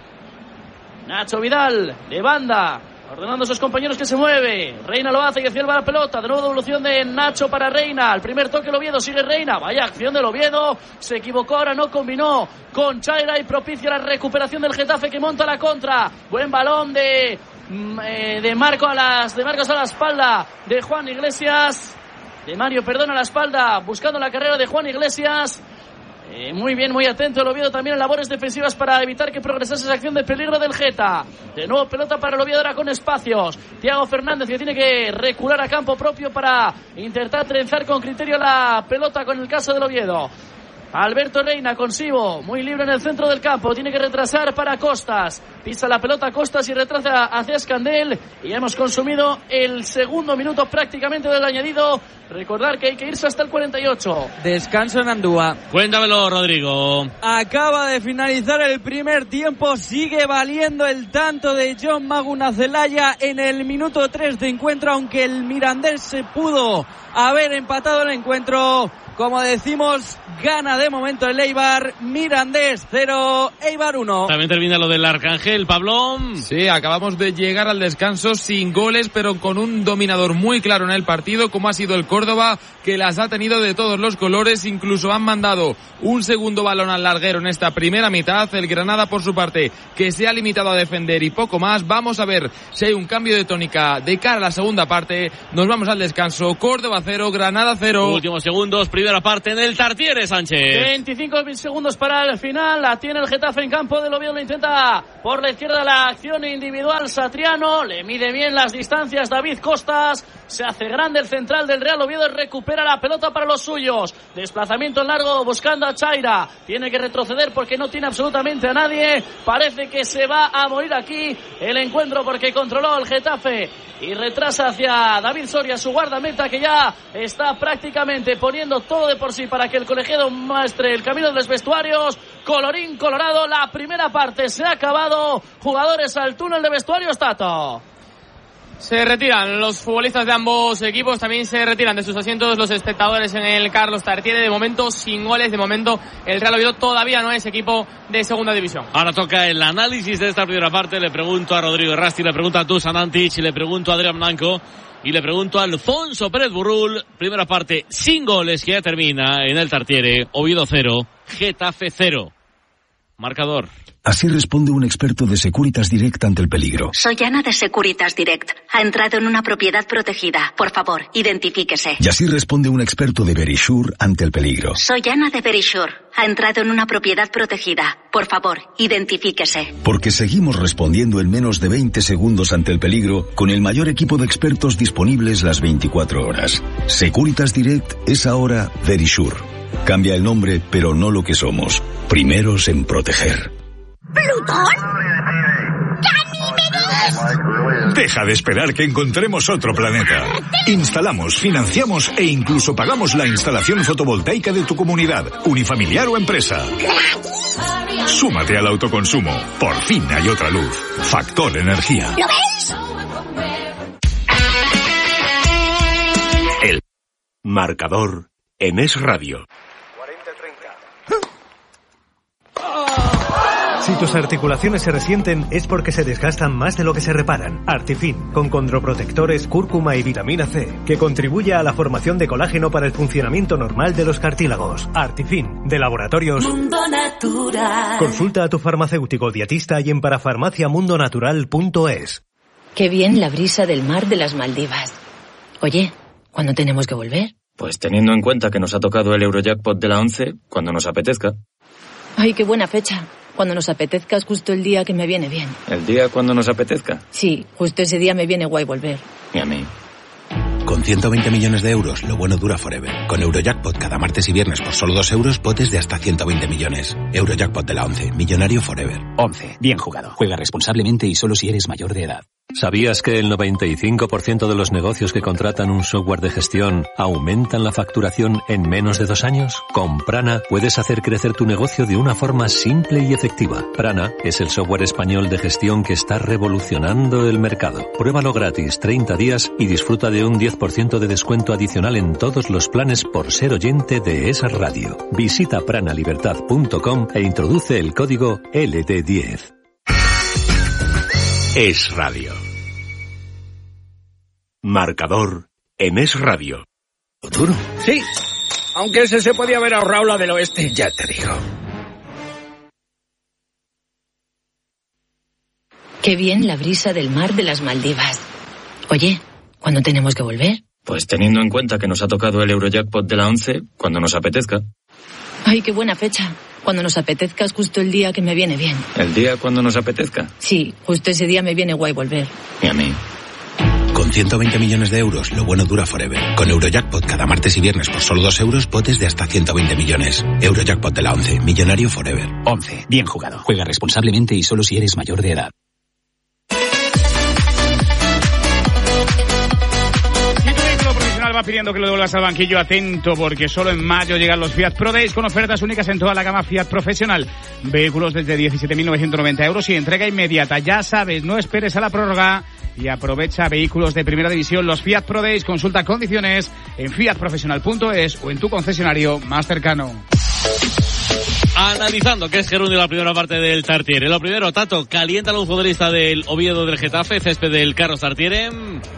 Nacho Vidal de banda, ordenando a sus compañeros que se mueve. Reina lo hace y hacia la pelota. De nuevo devolución de Nacho para Reina. El primer toque el Oviedo, sigue Reina. Vaya acción del Oviedo. Se equivocó, ahora no combinó con Chaira y propicia la recuperación del Getafe que monta la contra. Buen balón de, de, Marco a las, de Marcos a la espalda de Juan Iglesias. De Mario, perdón, a la espalda, buscando la carrera de Juan Iglesias. Eh, muy bien, muy atento el Oviedo también en labores defensivas para evitar que progresase esa acción de peligro del Geta. De nuevo pelota para el Oviedo ahora con espacios. Thiago Fernández que tiene que recular a campo propio para intentar trenzar con criterio la pelota con el caso del Oviedo. Alberto Reina consigo, muy libre en el centro del campo, tiene que retrasar para Costas, pisa la pelota Costas y retrasa hacia Escandel, y hemos consumido el segundo minuto prácticamente del añadido. Recordar que hay que irse hasta el cuarenta y ocho. Descanso en Andúa. Cuéntamelo, Rodrigo. Acaba de finalizar el primer tiempo, sigue valiendo el tanto de John Maguna Zelaya en el minuto tres de encuentro, aunque el Mirandés se pudo haber empatado el encuentro. Como decimos, gana de momento el Eibar. Mirandés cero, Eibar uno. También termina lo del Arcángel, Pablón. Sí, acabamos de llegar al descanso sin goles, pero con un dominador muy claro en el partido, como ha sido el Córdoba, que las ha tenido de todos los colores. Incluso han mandado un segundo balón al larguero en esta primera mitad. El Granada, por su parte, que se ha limitado a defender y poco más. Vamos a ver si hay un cambio de tónica de cara a la segunda parte. Nos vamos al descanso. Córdoba cero, Granada cero. Últimos segundos, primera parte en el Tartiere, Sánchez. veinticinco segundos para el final. La tiene el Getafe en campo del Oviedo. Lo intenta por la izquierda la acción individual. Satriano le mide bien las distancias. David Costas se hace grande el central del Real Oviedo y recupera la pelota para los suyos. Desplazamiento en largo buscando a Chaira. Tiene que retroceder porque no tiene absolutamente a nadie. Parece que se va a morir aquí el encuentro porque controló el Getafe y retrasa hacia David Soria, su guardameta, que ya está prácticamente poniendo todo de por sí para que el colegiado muestre el camino de los vestuarios. Colorín colorado, la primera parte se ha acabado. Jugadores al túnel de vestuarios, Tato. Se retiran los futbolistas de ambos equipos, también se retiran de sus asientos los espectadores en el Carlos Tartiere. De momento sin goles, de momento el Real Oviedo todavía no es equipo de segunda división. Ahora toca el análisis de esta primera parte. Le pregunto a Rodrigo Errasti, le pregunto a Dusan Antic, le pregunto a Adrián Blanco y le pregunto a Alfonso Pérez Burrul. Primera parte sin goles que ya termina en el Tartiere. Oviedo cero, Getafe cero. Marcador. Así responde un experto de Securitas Direct ante el peligro. Soy Ana de Securitas Direct. Ha entrado en una propiedad protegida. Por favor, identifíquese. Y así responde un experto de Verisure ante el peligro. Soy Ana de Verisure. Ha entrado en una propiedad protegida. Por favor, identifíquese. Porque seguimos respondiendo en menos de veinte segundos ante el peligro con el mayor equipo de expertos disponibles las veinticuatro horas. Securitas Direct es ahora Verisure. Cambia el nombre, pero no lo que somos. Primeros en proteger. ¿Plutón? ¡Ganímedes! Deja de esperar que encontremos otro planeta. Instalamos, financiamos e incluso pagamos la instalación fotovoltaica de tu comunidad, unifamiliar o empresa. Súmate al autoconsumo. Por fin hay otra luz. Factor Energía. ¿Lo veis? El marcador en Es Radio. Si tus articulaciones se resienten es porque se desgastan más de lo que se reparan. Artifin, con condroprotectores, cúrcuma y vitamina C, que contribuye a la formación de colágeno para el funcionamiento normal de los cartílagos. Artifin, de Laboratorios Mundo Natural. Consulta a tu farmacéutico dietista y en parafarmaciamundonatural punto es. Qué bien la brisa del mar de las Maldivas. Oye, ¿cuándo tenemos que volver? Pues teniendo en cuenta que nos ha tocado el Eurojackpot de la once, cuando nos apetezca. Ay, qué buena fecha. Cuando nos apetezca es justo el día que me viene bien. ¿El día cuando nos apetezca? Sí, justo ese día me viene guay volver. Y a mí. Con ciento veinte millones de euros, lo bueno dura forever. Con Eurojackpot cada martes y viernes por solo dos euros, potes de hasta ciento veinte millones. Eurojackpot de la once, millonario forever. once, bien jugado. Juega responsablemente y solo si eres mayor de edad. ¿Sabías que el noventa y cinco por ciento de los negocios que contratan un software de gestión aumentan la facturación en menos de dos años? Con Prana puedes hacer crecer tu negocio de una forma simple y efectiva. Prana es el software español de gestión que está revolucionando el mercado. Pruébalo gratis treinta días y disfruta de un diez por ciento de descuento adicional en todos los planes por ser oyente de esa radio. Visita pranalibertad punto com e introduce el código L D diez. Es Radio. Marcador en Es Radio. ¿Futuro? Sí, aunque ese se podía haber ahorrado la del oeste, ya te digo. Qué bien la brisa del mar de las Maldivas. Oye, ¿cuándo tenemos que volver? Pues teniendo en cuenta que nos ha tocado el Eurojackpot de la once, cuando nos apetezca. Ay, qué buena fecha. Cuando nos apetezca es justo el día que me viene bien. ¿El día cuando nos apetezca? Sí, justo ese día me viene guay volver. Y a mí. Con Con ciento veinte millones de euros, lo bueno dura forever. Con Eurojackpot cada martes y viernes por solo dos euros, potes de hasta ciento veinte millones. Eurojackpot de la once, millonario forever. once. Bien jugado. Juega responsablemente y solo si eres mayor de edad. Va pidiendo que lo devuelvas al banquillo, atento porque solo en mayo llegan los Fiat Pro Days con ofertas únicas en toda la gama Fiat Profesional. Vehículos desde diecisiete mil novecientos noventa euros y entrega inmediata. Ya sabes, no esperes a la prórroga y aprovecha vehículos de primera división. Los Fiat Pro Days, consulta condiciones en fiat profesional punto es o en tu concesionario más cercano. Analizando qué es gerundio la primera parte del Tartiere. Lo primero, Tato, calienta a un futbolista del Oviedo del Getafe, césped del Carlos Tartiere.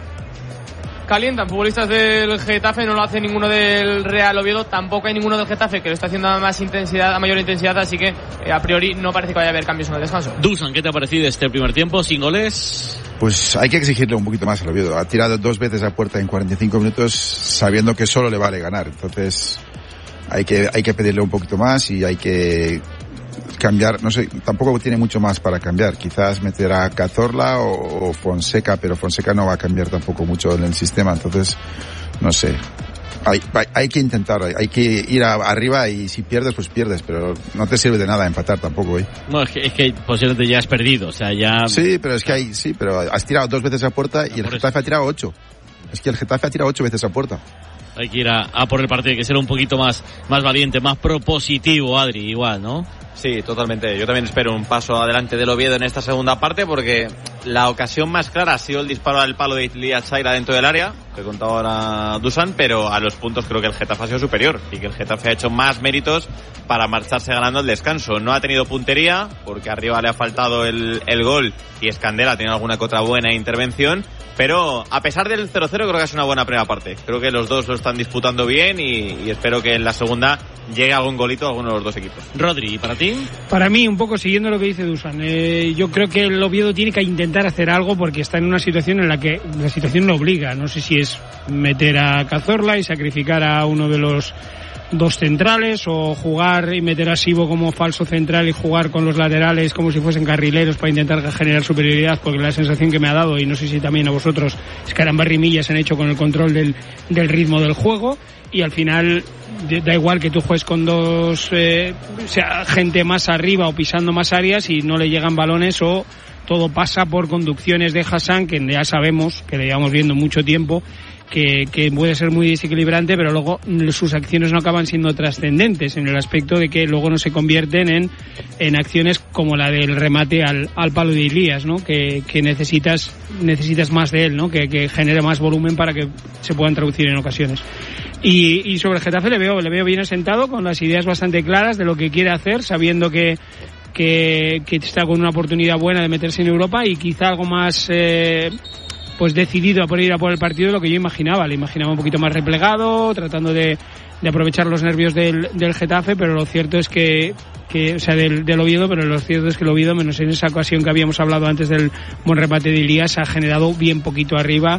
Calientan futbolistas del Getafe, no lo hace ninguno del Real Oviedo, tampoco hay ninguno del Getafe que lo está haciendo a más intensidad, a mayor intensidad, así que eh, a priori no parece que vaya a haber cambios en el descanso. Dusan, ¿qué te ha parecido este primer tiempo sin goles? Pues hay que exigirle un poquito más al Oviedo. Ha tirado dos veces a puerta en cuarenta y cinco minutos sabiendo que solo le vale ganar. Entonces hay que hay que pedirle un poquito más y hay que cambiar, no sé, tampoco tiene mucho más para cambiar. Quizás meter a Cazorla o, o Fonseca, pero Fonseca no va a cambiar tampoco mucho en el sistema. Entonces, no sé. Hay, hay, hay que intentar, hay, hay que ir a, arriba y si pierdes, pues pierdes, pero no te sirve de nada empatar tampoco hoy. No, es que, es que posiblemente ya has perdido, o sea, ya... Sí, pero es que hay, sí, pero has tirado dos veces a puerta y el Getafe ha tirado ocho. Es que el Getafe ha tirado ocho veces a puerta. Hay que ir a, a por el partido, hay que ser un poquito más, más valiente, más propositivo, Adri, igual, ¿no? Sí, totalmente. Yo también espero un paso adelante del Oviedo en esta segunda parte porque la ocasión más clara ha sido el disparo al palo de Ilia Chaira dentro del área, que contaba ahora Dusan, pero a los puntos creo que el Getafe ha sido superior y que el Getafe ha hecho más méritos para marcharse ganando el descanso. No ha tenido puntería porque arriba le ha faltado el, el gol y Escandela ha tenido alguna que otra buena intervención, pero a pesar del cero cero creo que es una buena primera parte. Creo que los dos lo están disputando bien y, y espero que en la segunda llegue algún golito a alguno de los dos equipos. Rodri, ¿para ti? Para mí, un poco siguiendo lo que dice Dusan, eh, yo creo que el Oviedo tiene que intentar hacer algo porque está en una situación en la que la situación lo obliga. No sé si es meter a Cazorla y sacrificar a uno de los dos centrales o jugar y meter a Sibo como falso central y jugar con los laterales como si fuesen carrileros para intentar generar superioridad, porque la sensación que me ha dado, y no sé si también a vosotros, es que Arambarri y Millas han hecho con el control del, del ritmo del juego y al final da igual que tú juegues con dos eh, o sea, gente más arriba o pisando más áreas y no le llegan balones, o todo pasa por conducciones de Hassan, que ya sabemos, que le llevamos viendo mucho tiempo, que, que puede ser muy desequilibrante, pero luego sus acciones no acaban siendo trascendentes en el aspecto de que luego no se convierten en, en acciones como la del remate al, al palo de Elías, ¿no? Que, que necesitas, necesitas más de él, ¿no? Que, que genere más volumen para que se puedan traducir en ocasiones. Y, y sobre el Getafe le veo, le veo bien asentado, con las ideas bastante claras de lo que quiere hacer, sabiendo que que, que está con una oportunidad buena de meterse en Europa y quizá algo más eh, pues decidido a por ir a por el partido de lo que yo imaginaba. Le imaginaba un poquito más replegado, tratando de, de aprovechar los nervios del, del Getafe, pero lo cierto es que, que o sea, del, del Oviedo, pero lo cierto es que el Oviedo, menos en esa ocasión que habíamos hablado antes del buen remate de Elías, ha generado bien poquito arriba.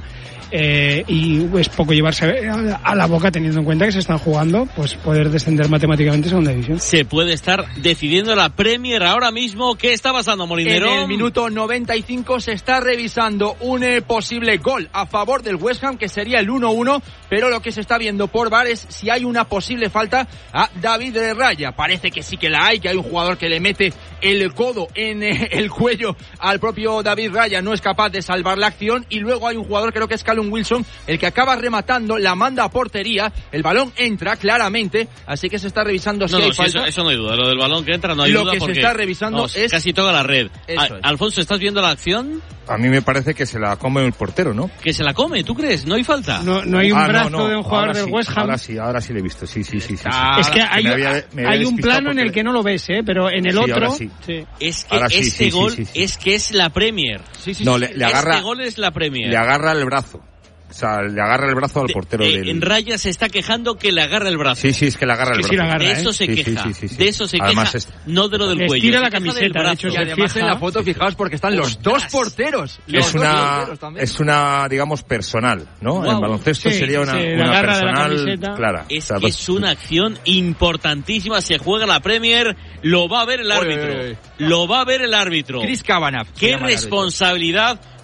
Eh, y es poco llevarse a la boca, teniendo en cuenta que se están jugando pues poder descender matemáticamente a segunda división. Se puede estar decidiendo la Premier ahora mismo. ¿Qué está pasando, Molinero? En el minuto noventa y cinco se está revisando un eh, posible gol a favor del West Ham, que sería el uno uno, pero lo que se está viendo por V A R es si hay una posible falta a David Raya. Parece que sí que la hay, que hay un jugador que le mete el codo en eh, el cuello al propio David Raya, no es capaz de salvar la acción, y luego hay un jugador, creo que es Callum Wilson, el que acaba rematando, la manda a portería, el balón entra claramente, así que se está revisando si no, hay no, falta. Eso, eso no hay duda, lo del balón que entra no hay lo duda. Lo que porque, se está revisando vamos, es casi toda la red. A, es. Alfonso, ¿estás viendo la acción? A mí me parece que se la come el portero, ¿no? Que se la come, ¿tú crees? ¿No hay falta? No, no hay un ah, brazo no, no. de un jugador ahora del sí, West Ham. Ahora sí, ahora sí lo he visto, sí, sí, sí. sí, sí. Es que hay, me había, me había hay un plano porque... en el que no lo ves, ¿eh? Pero en el sí, otro... Sí. Sí. Es que ahora sí, este sí, gol sí, sí, sí. es que es la Premier. Sí, sí, no, le, le agarra, este gol es la Premier. Le agarra el brazo. O sea, le agarra el brazo al de, portero eh, del... En Raya se está quejando que le agarra el brazo. Sí, sí, es que le agarra el sí, brazo. Sí, la agarra, de eso ¿eh? se sí, queja. Sí, sí, sí, de eso se además queja, es... no de lo del les cuello. tira se la camiseta, de hecho, y se además fija. en la foto, fijaos, porque están los ¡Ostras! dos porteros. Los Es dos una, porteros también. es una, digamos, personal, ¿no? Wow. En baloncesto Sí, sería una, sí, la una garra de la personal camiseta. clara. Es o sea, que dos... es una acción importantísima. Se juega la Premier, lo va a ver el árbitro. Oye, oye, oye. Lo va a ver el árbitro. Chris Kavanagh. Qué responsabilidad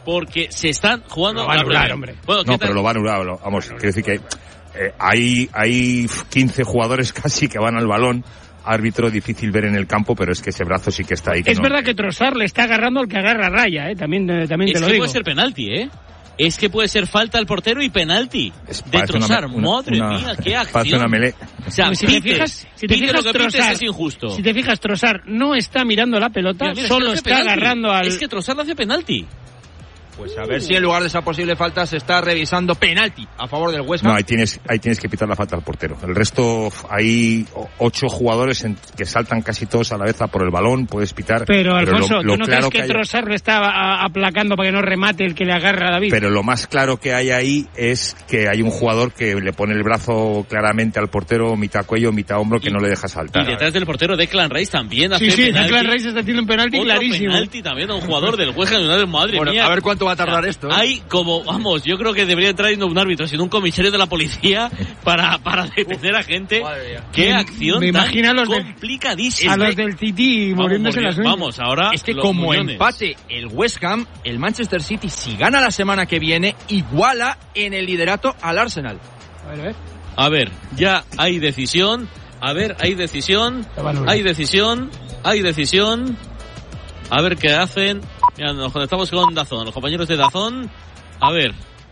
porque se están jugando... Lo van a la anular, Premier. hombre. Bueno, No, pero lo van a anular. lo- Vamos, quiero decir que eh, hay, hay quince jugadores casi que van al balón. Árbitro difícil ver en el campo, pero es que ese brazo sí que está ahí. Que Es no- verdad que Trossard le está agarrando al que agarra Raya, ¿eh? También, eh, también Es te lo que digo. puede ser penalti, ¿eh? Es que puede ser falta al portero y penalti. De parece una Trossard. me- una- Madre una- mía, qué acción. parece una melee. O sea, Pues si te pites, fijas, si te pite fijas, lo que pites Trossard, es injusto. si te fijas, Trossard no está mirando la pelota, Mira, mira, es que solo le hace está penalti. agarrando al... Es que Trossard hace penalti. Pues a ver si en lugar de esa posible falta se está revisando penalti a favor del Huesca. No, ahí tienes, ahí tienes que pitar la falta al portero. El resto, hay o- ocho jugadores en- que saltan casi todos a la vez a por el balón, puedes pitar. Pero, Alfonso, lo, lo ¿tú no claro crees que, que hay- Trossard le está a- aplacando para que no remate el que le agarra a David? Pero lo más claro que hay ahí es que hay un jugador que le pone el brazo claramente al portero, mitad cuello, mitad hombro, que no le deja saltar. Y detrás del portero Declan Rice también hace Sí, sí, penalti. Declan Rice está haciendo un penalti Otro clarísimo. penalti también a un jugador del Huesca United, madre Bueno, mía. a ver cuánto va a tardar esto, ¿eh? Hay como, vamos, yo creo que debería entrar no un árbitro, sino un comisario de la policía para, para detener a gente. Qué Me- acción me tan imagino a los del- complicadísima. A los del Tití Vamos, muriéndose las uñas. Vamos, ahora Es que los como muñones. empate el West Ham, el Manchester City, si gana la semana que viene, iguala en el liderato al Arsenal. A ver, a ver. A ver, ya hay decisión. A ver, hay decisión. Hay decisión. Hay decisión. A ver qué hacen. Mira, nos conectamos con Dazón, los compañeros de Dazón. A ver.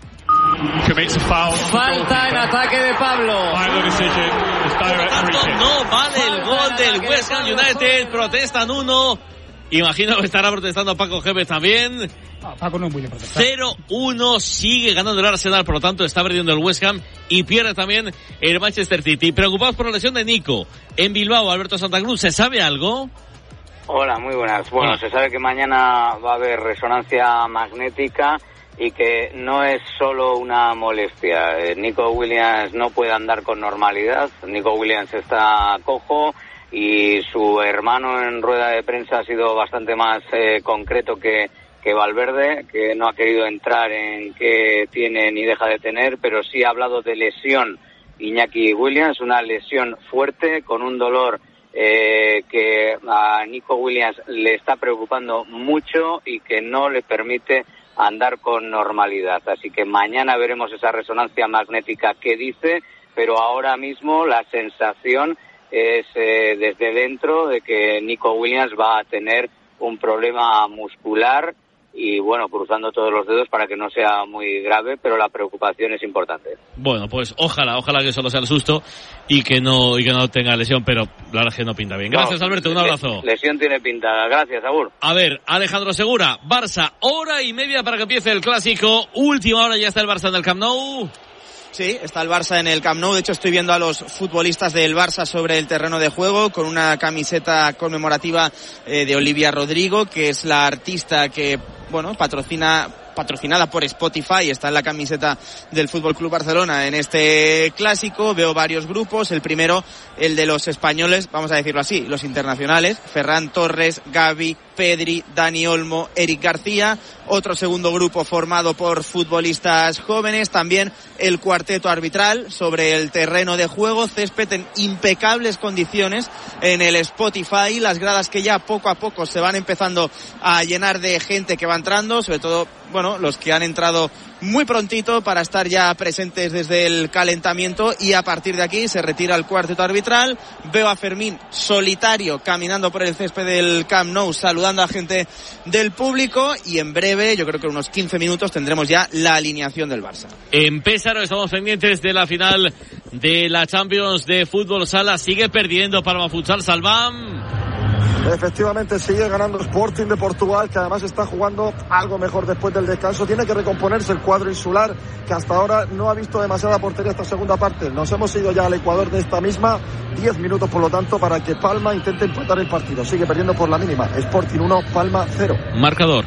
Falta en ataque de Pablo. Por lo tanto, no vale el gol del West Ham United. Protestan uno. Imagino que estará protestando Paco Gémez también. Ah, Paco no puede protestar. cero uno sigue ganando el Arsenal, por lo tanto está perdiendo el West Ham y pierde también el Manchester City. Preocupados por la lesión de Nico. En Bilbao, Alberto Santa Cruz, ¿se sabe algo? Hola, muy buenas. Bueno, Hola. se sabe que mañana va a haber resonancia magnética y que no es solo una molestia. Eh, Nico Williams no puede andar con normalidad. Nico Williams está cojo y su hermano en rueda de prensa ha sido bastante más eh, concreto que, que Valverde, que no ha querido entrar en qué tiene ni deja de tener, pero sí ha hablado de lesión Iñaki Williams, una lesión fuerte con un dolor Eh, que a Nico Williams le está preocupando mucho y que no le permite andar con normalidad. Así que mañana veremos esa resonancia magnética que dice, pero ahora mismo la sensación es eh, desde dentro de que Nico Williams va a tener un problema muscular y bueno, cruzando todos los dedos para que no sea muy grave, pero la preocupación es importante. Bueno, pues ojalá, ojalá que solo sea el susto y que no y que no tenga lesión, pero la verdad es que no pinta bien. Gracias, No, Alberto, un abrazo. Lesión tiene pinta. Gracias, Agur. A ver, Alejandro Segura, Barça, hora y media para que empiece el clásico. Última hora, ya está el Barça en el Camp Nou. Sí, está el Barça en el Camp Nou. De hecho, estoy viendo a los futbolistas del Barça sobre el terreno de juego con una camiseta conmemorativa eh, de Olivia Rodrigo, que es la artista que, bueno, patrocina patrocinada por Spotify, está en la camiseta del Fútbol Club Barcelona en este clásico. Veo varios grupos, el primero, el de los españoles, vamos a decirlo así, los internacionales, Ferran Torres, Gavi, Pedri, Dani Olmo, Eric García. Otro segundo grupo formado por futbolistas jóvenes, también el cuarteto arbitral sobre el terreno de juego, césped en impecables condiciones en el Spotify, las gradas que ya poco a poco se van empezando a llenar de gente que va entrando, sobre todo, bueno, los que han entrado muy prontito para estar ya presentes desde el calentamiento, y a partir de aquí se retira el cuarteto arbitral. Veo a Fermín solitario caminando por el césped del Camp Nou saludando a gente del público, y en breve, yo creo que en unos quince minutos tendremos ya la alineación del Barça. En Pésaro estamos pendientes de la final de la Champions de Fútbol Sala. Sigue perdiendo Palma Futsal, Salvam. Efectivamente sigue ganando Sporting de Portugal, que además está jugando algo mejor después del descanso. Tiene que recomponerse el cuadro insular, que hasta ahora no ha visto demasiada portería esta segunda parte. Nos hemos ido ya al Ecuador de esta misma, diez minutos por lo tanto para que Palma intente empatar el partido. Sigue perdiendo por la mínima, Sporting uno, Palma cero. Marcador.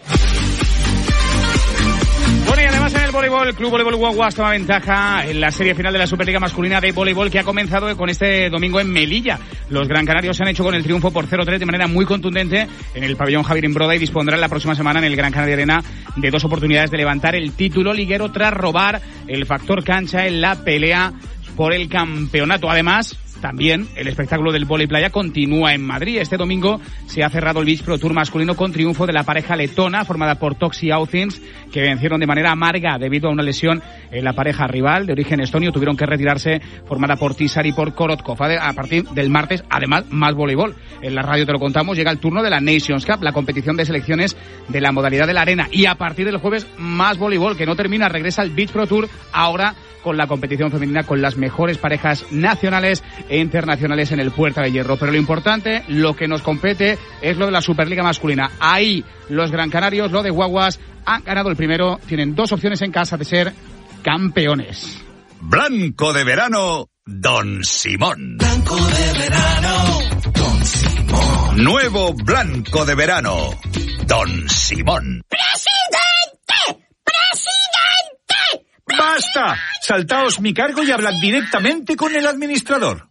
Bueno, y además en el voleibol, el Club Voleibol Guaguas toma ventaja en la serie final de la Superliga Masculina de Voleibol, que ha comenzado con este domingo en Melilla. Los gran canarios se han hecho con el triunfo por cero tres de manera muy contundente en el pabellón Javier Imbroda, y dispondrán la próxima semana en el Gran Canaria Arena de dos oportunidades de levantar el título liguero tras robar el factor cancha en la pelea por el campeonato. Además, También el espectáculo del vóley playa continúa en Madrid. Este domingo se ha cerrado el Beach Pro Tour masculino con triunfo de la pareja letona formada por Toxi Authins, que vencieron de manera amarga debido a una lesión en la pareja rival de origen estonio. Tuvieron que retirarse, formada por Tisar y por Korotkov. A partir del martes, además, más voleibol. En la radio te lo contamos, llega el turno de la Nations Cup, la competición de selecciones de la modalidad de la arena. Y a partir del jueves, más voleibol, que no termina. Regresa el Beach Pro Tour, ahora con la competición femenina, con las mejores parejas nacionales e internacionales en el Puerta de Hierro. Pero lo importante, lo que nos compete, es lo de la Superliga masculina. Ahí los Gran Canarios, lo de Guaguas, han ganado el primero. Tienen dos opciones en casa de ser campeones. Blanco de verano, Don Simón. Blanco de verano, Don Simón. Nuevo blanco de verano, Don Simón. ¡Presidente! ¡Presidente! ¡Basta! Saltaos mi cargo y hablad directamente con el administrador.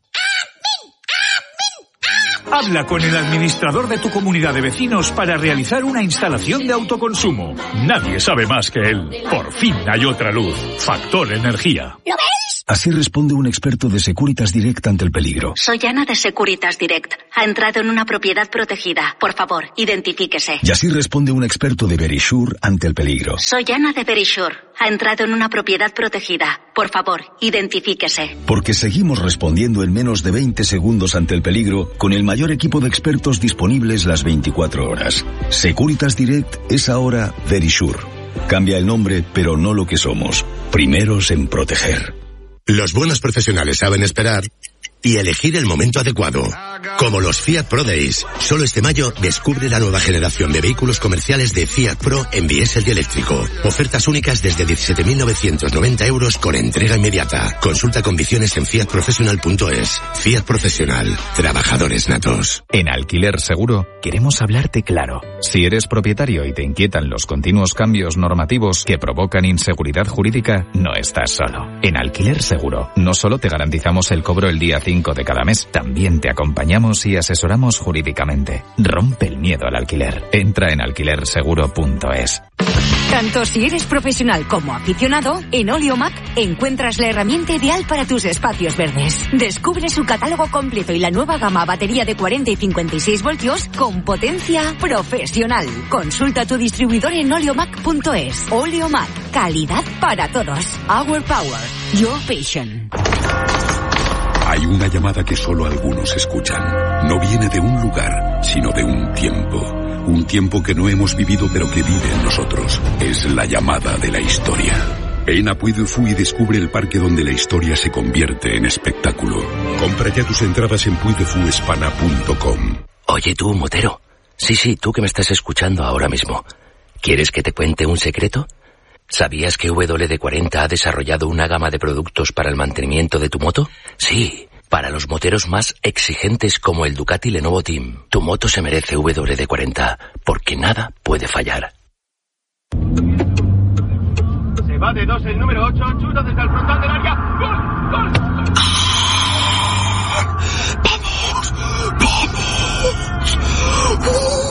Habla con el administrador de tu comunidad de vecinos para realizar una instalación de autoconsumo. Nadie sabe más que él. Por fin hay otra luz. Factor Energía. ¿Lo ves? Así responde un experto de Securitas Direct ante el peligro. Soy Ana de Securitas Direct. Ha entrado en una propiedad protegida. Por favor, identifíquese. Y así responde un experto de Verisure ante el peligro. Soy Ana de Verisure. Ha entrado en una propiedad protegida. Por favor, identifíquese. Porque seguimos respondiendo en menos de veinte segundos ante el peligro con el mayor equipo de expertos disponibles las veinticuatro horas. Securitas Direct es ahora Verisure. Cambia el nombre, pero no lo que somos. Primeros en proteger. Los buenos profesionales saben esperar y elegir el momento adecuado. Como los Fiat Pro Days. Solo este mayo descubre la nueva generación de vehículos comerciales de Fiat Pro en diésel y eléctrico. Ofertas únicas desde diecisiete mil novecientos noventa euros con entrega inmediata. Consulta condiciones en fiat profesional punto es. Fiat Profesional. Trabajadores natos. En Alquiler Seguro queremos hablarte claro. Si eres propietario y te inquietan los continuos cambios normativos que provocan inseguridad jurídica, no estás solo. En Alquiler Seguro no solo te garantizamos el cobro el día cinco de cada mes, también te acompañamos y asesoramos jurídicamente. Rompe el miedo al alquiler. Entra en alquiler seguro punto es. Tanto si eres profesional como aficionado, en Oleomac encuentras la herramienta ideal para tus espacios verdes. Descubre su catálogo completo y la nueva gama batería de cuarenta y cincuenta y seis voltios con potencia profesional. Consulta a tu distribuidor en oleomac punto es. Oleomac, calidad para todos. Our power, your passion. Hay una llamada que solo algunos escuchan. No viene de un lugar, sino de un tiempo. Un tiempo que no hemos vivido pero que vive en nosotros. Es la llamada de la historia. Ven a Puy du Fou y descubre el parque donde la historia se convierte en espectáculo. Compra ya tus entradas en puy de fu hispana punto com. Oye tú, motero. Sí, sí, tú que me estás escuchando ahora mismo. ¿Quieres que te cuente un secreto? ¿Sabías que W D cuarenta ha desarrollado una gama de productos para el mantenimiento de tu moto? Sí, para los moteros más exigentes como el Ducati Lenovo Team. Tu moto se merece W D cuarenta, porque nada puede fallar. Se va de dos el número ocho, chuta desde el frontal del área. ¡Gol! ¡Gol! ¡Vamos! ¡Vamos!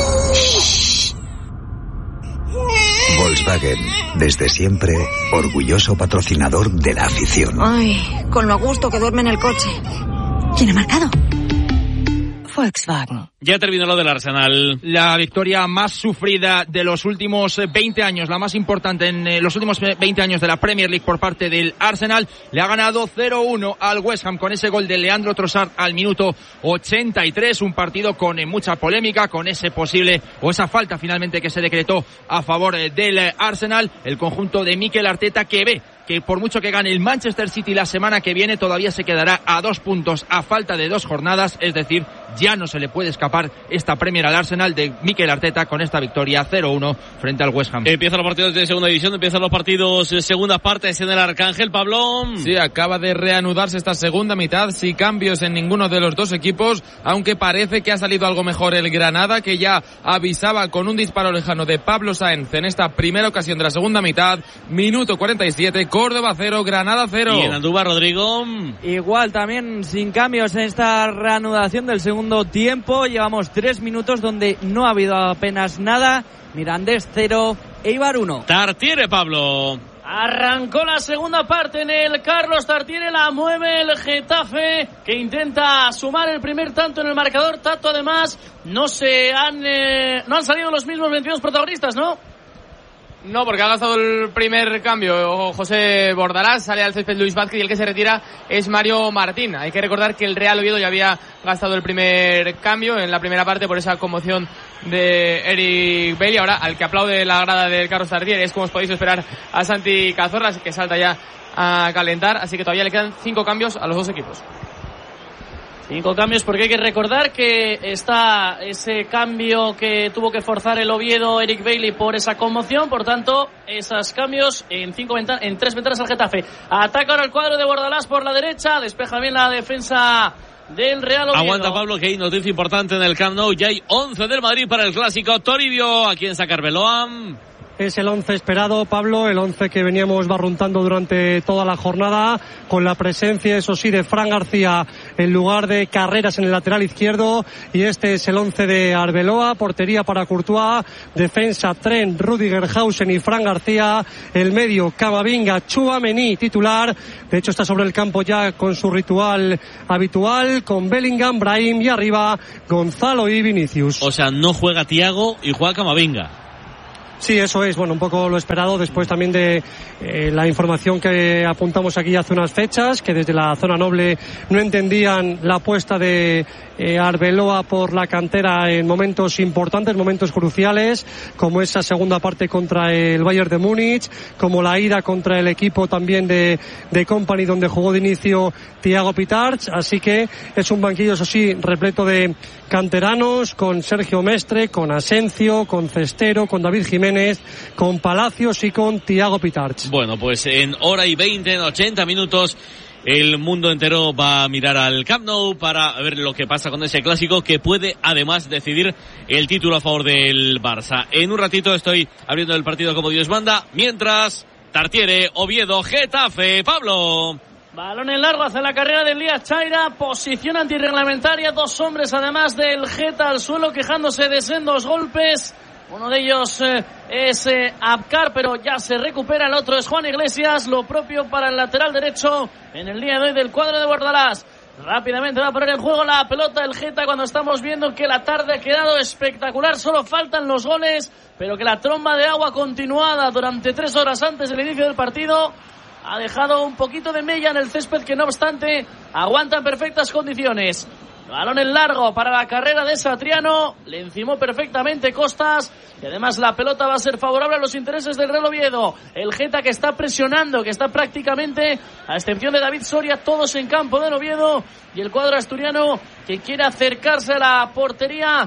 Volkswagen, desde siempre, orgulloso patrocinador de la afición. Ay, con lo a gusto que duerme en el coche. ¿Quién ha marcado? Volkswagen. Ya terminó lo del Arsenal. La victoria más sufrida de los últimos veinte años, la más importante en eh, los últimos veinte años de la Premier League por parte del Arsenal. Le ha ganado cero uno al West Ham con ese gol de Leandro Trossard al minuto ochenta y tres. Un partido con eh, mucha polémica, con ese posible o esa falta finalmente que se decretó a favor eh, del eh, Arsenal. El conjunto de Mikel Arteta que ve que por mucho que gane el Manchester City la semana que viene todavía se quedará a dos puntos a falta de dos jornadas, es decir, ya no se le puede escapar esta Premier al Arsenal de Mikel Arteta con esta victoria cero uno frente al West Ham. Empiezan los partidos de segunda división, empiezan los partidos de segundas partes en el Arcángel, Pablo. Sí, acaba de reanudarse esta segunda mitad, sin cambios en ninguno de los dos equipos, aunque parece que ha salido algo mejor el Granada, que ya avisaba con un disparo lejano de Pablo Sáenz en esta primera ocasión de la segunda mitad, minuto cuarenta y siete, Córdoba cero, Granada cero. Y en Andújar, Rodrigo. Igual también sin cambios en esta reanudación del segundo tiempo. Llevamos tres minutos donde no ha habido apenas nada. Mirandés cero, Eibar uno. Tartiere, Pablo. Arrancó la segunda parte en el Carlos Tartiere, la mueve el Getafe, que intenta sumar el primer tanto en el marcador. Tato, además, no se han eh, no han salido los mismos veintidós protagonistas, ¿no? No, porque ha gastado el primer cambio José Bordalás, sale al césped Luis Vázquez y el que se retira es Mario Martín. Hay que recordar que el Real Oviedo ya había gastado el primer cambio en la primera parte por esa conmoción de Eric Bailly. Ahora, al que aplaude la grada del Carlos Tartiere es, como os podéis esperar, a Santi Cazorla, que salta ya a calentar, así que todavía le quedan cinco cambios a los dos equipos. Cinco cambios, porque hay que recordar que está ese cambio que tuvo que forzar el Oviedo, Eric Bailly, por esa conmoción. Por tanto, esos cambios en cinco ventanas, en tres ventanas al Getafe. Ataca ahora el cuadro de Bordalás por la derecha, despeja bien la defensa del Real Oviedo. Aguanta, Pablo, que hay noticia importante en el Camp Nou. Ya hay once del Madrid para el clásico. Toribio, aquí en Sacarbeloa. Es el once esperado, Pablo, el once que veníamos barruntando durante toda la jornada, con la presencia, eso sí, de Fran García en lugar de Carreras en el lateral izquierdo, y este es el once de Arbeloa. Portería para Courtois, defensa Trent, Rüdiger, Hausen y Fran García, el medio Camavinga, Tchouaméni titular, de hecho está sobre el campo ya con su ritual habitual, con Bellingham, Brahim y arriba Gonzalo y Vinicius. O sea, no juega Thiago y juega Camavinga. Sí, eso es, bueno, un poco lo esperado después también de eh, la información que apuntamos aquí hace unas fechas, que desde la zona noble no entendían la apuesta de eh, Arbeloa por la cantera en momentos importantes, momentos cruciales, como esa segunda parte contra el Bayern de Múnich, como la ida contra el equipo también de, de Company, donde jugó de inicio Thiago Pitarch. Así que es un banquillo, eso sí, repleto de canteranos, con Sergio Mestre, con Asencio, con Cestero, con David Jiménez, con Palacios y con Thiago Pitarch. Bueno, pues en hora y veinte, en ochenta minutos, el mundo entero va a mirar al Camp Nou para ver lo que pasa con ese clásico, que puede además decidir el título a favor del Barça. En un ratito estoy abriendo el partido como Dios manda, mientras Tartiere, Oviedo, Getafe. Pablo. Balón en largo hacia la carrera de Elías Chaira, posición antirreglamentaria, dos hombres además del Geta al suelo quejándose de sendos golpes. Uno de ellos eh, es eh, Abkar, pero ya se recupera. El otro es Juan Iglesias. Lo propio para el lateral derecho en el día de hoy del cuadro de Bordalás. Rápidamente va a poner en juego la pelota el Geta cuando estamos viendo que la tarde ha quedado espectacular. Solo faltan los goles, pero que la tromba de agua continuada durante tres horas antes del inicio del partido ha dejado un poquito de mella en el césped, que no obstante aguanta en perfectas condiciones. Balón en largo para la carrera de Satriano, le encimó perfectamente Costas, y además la pelota va a ser favorable a los intereses del Real Oviedo. El Geta, que está presionando, que está prácticamente, a excepción de David Soria, todos en campo del Oviedo, y el cuadro asturiano que quiere acercarse a la portería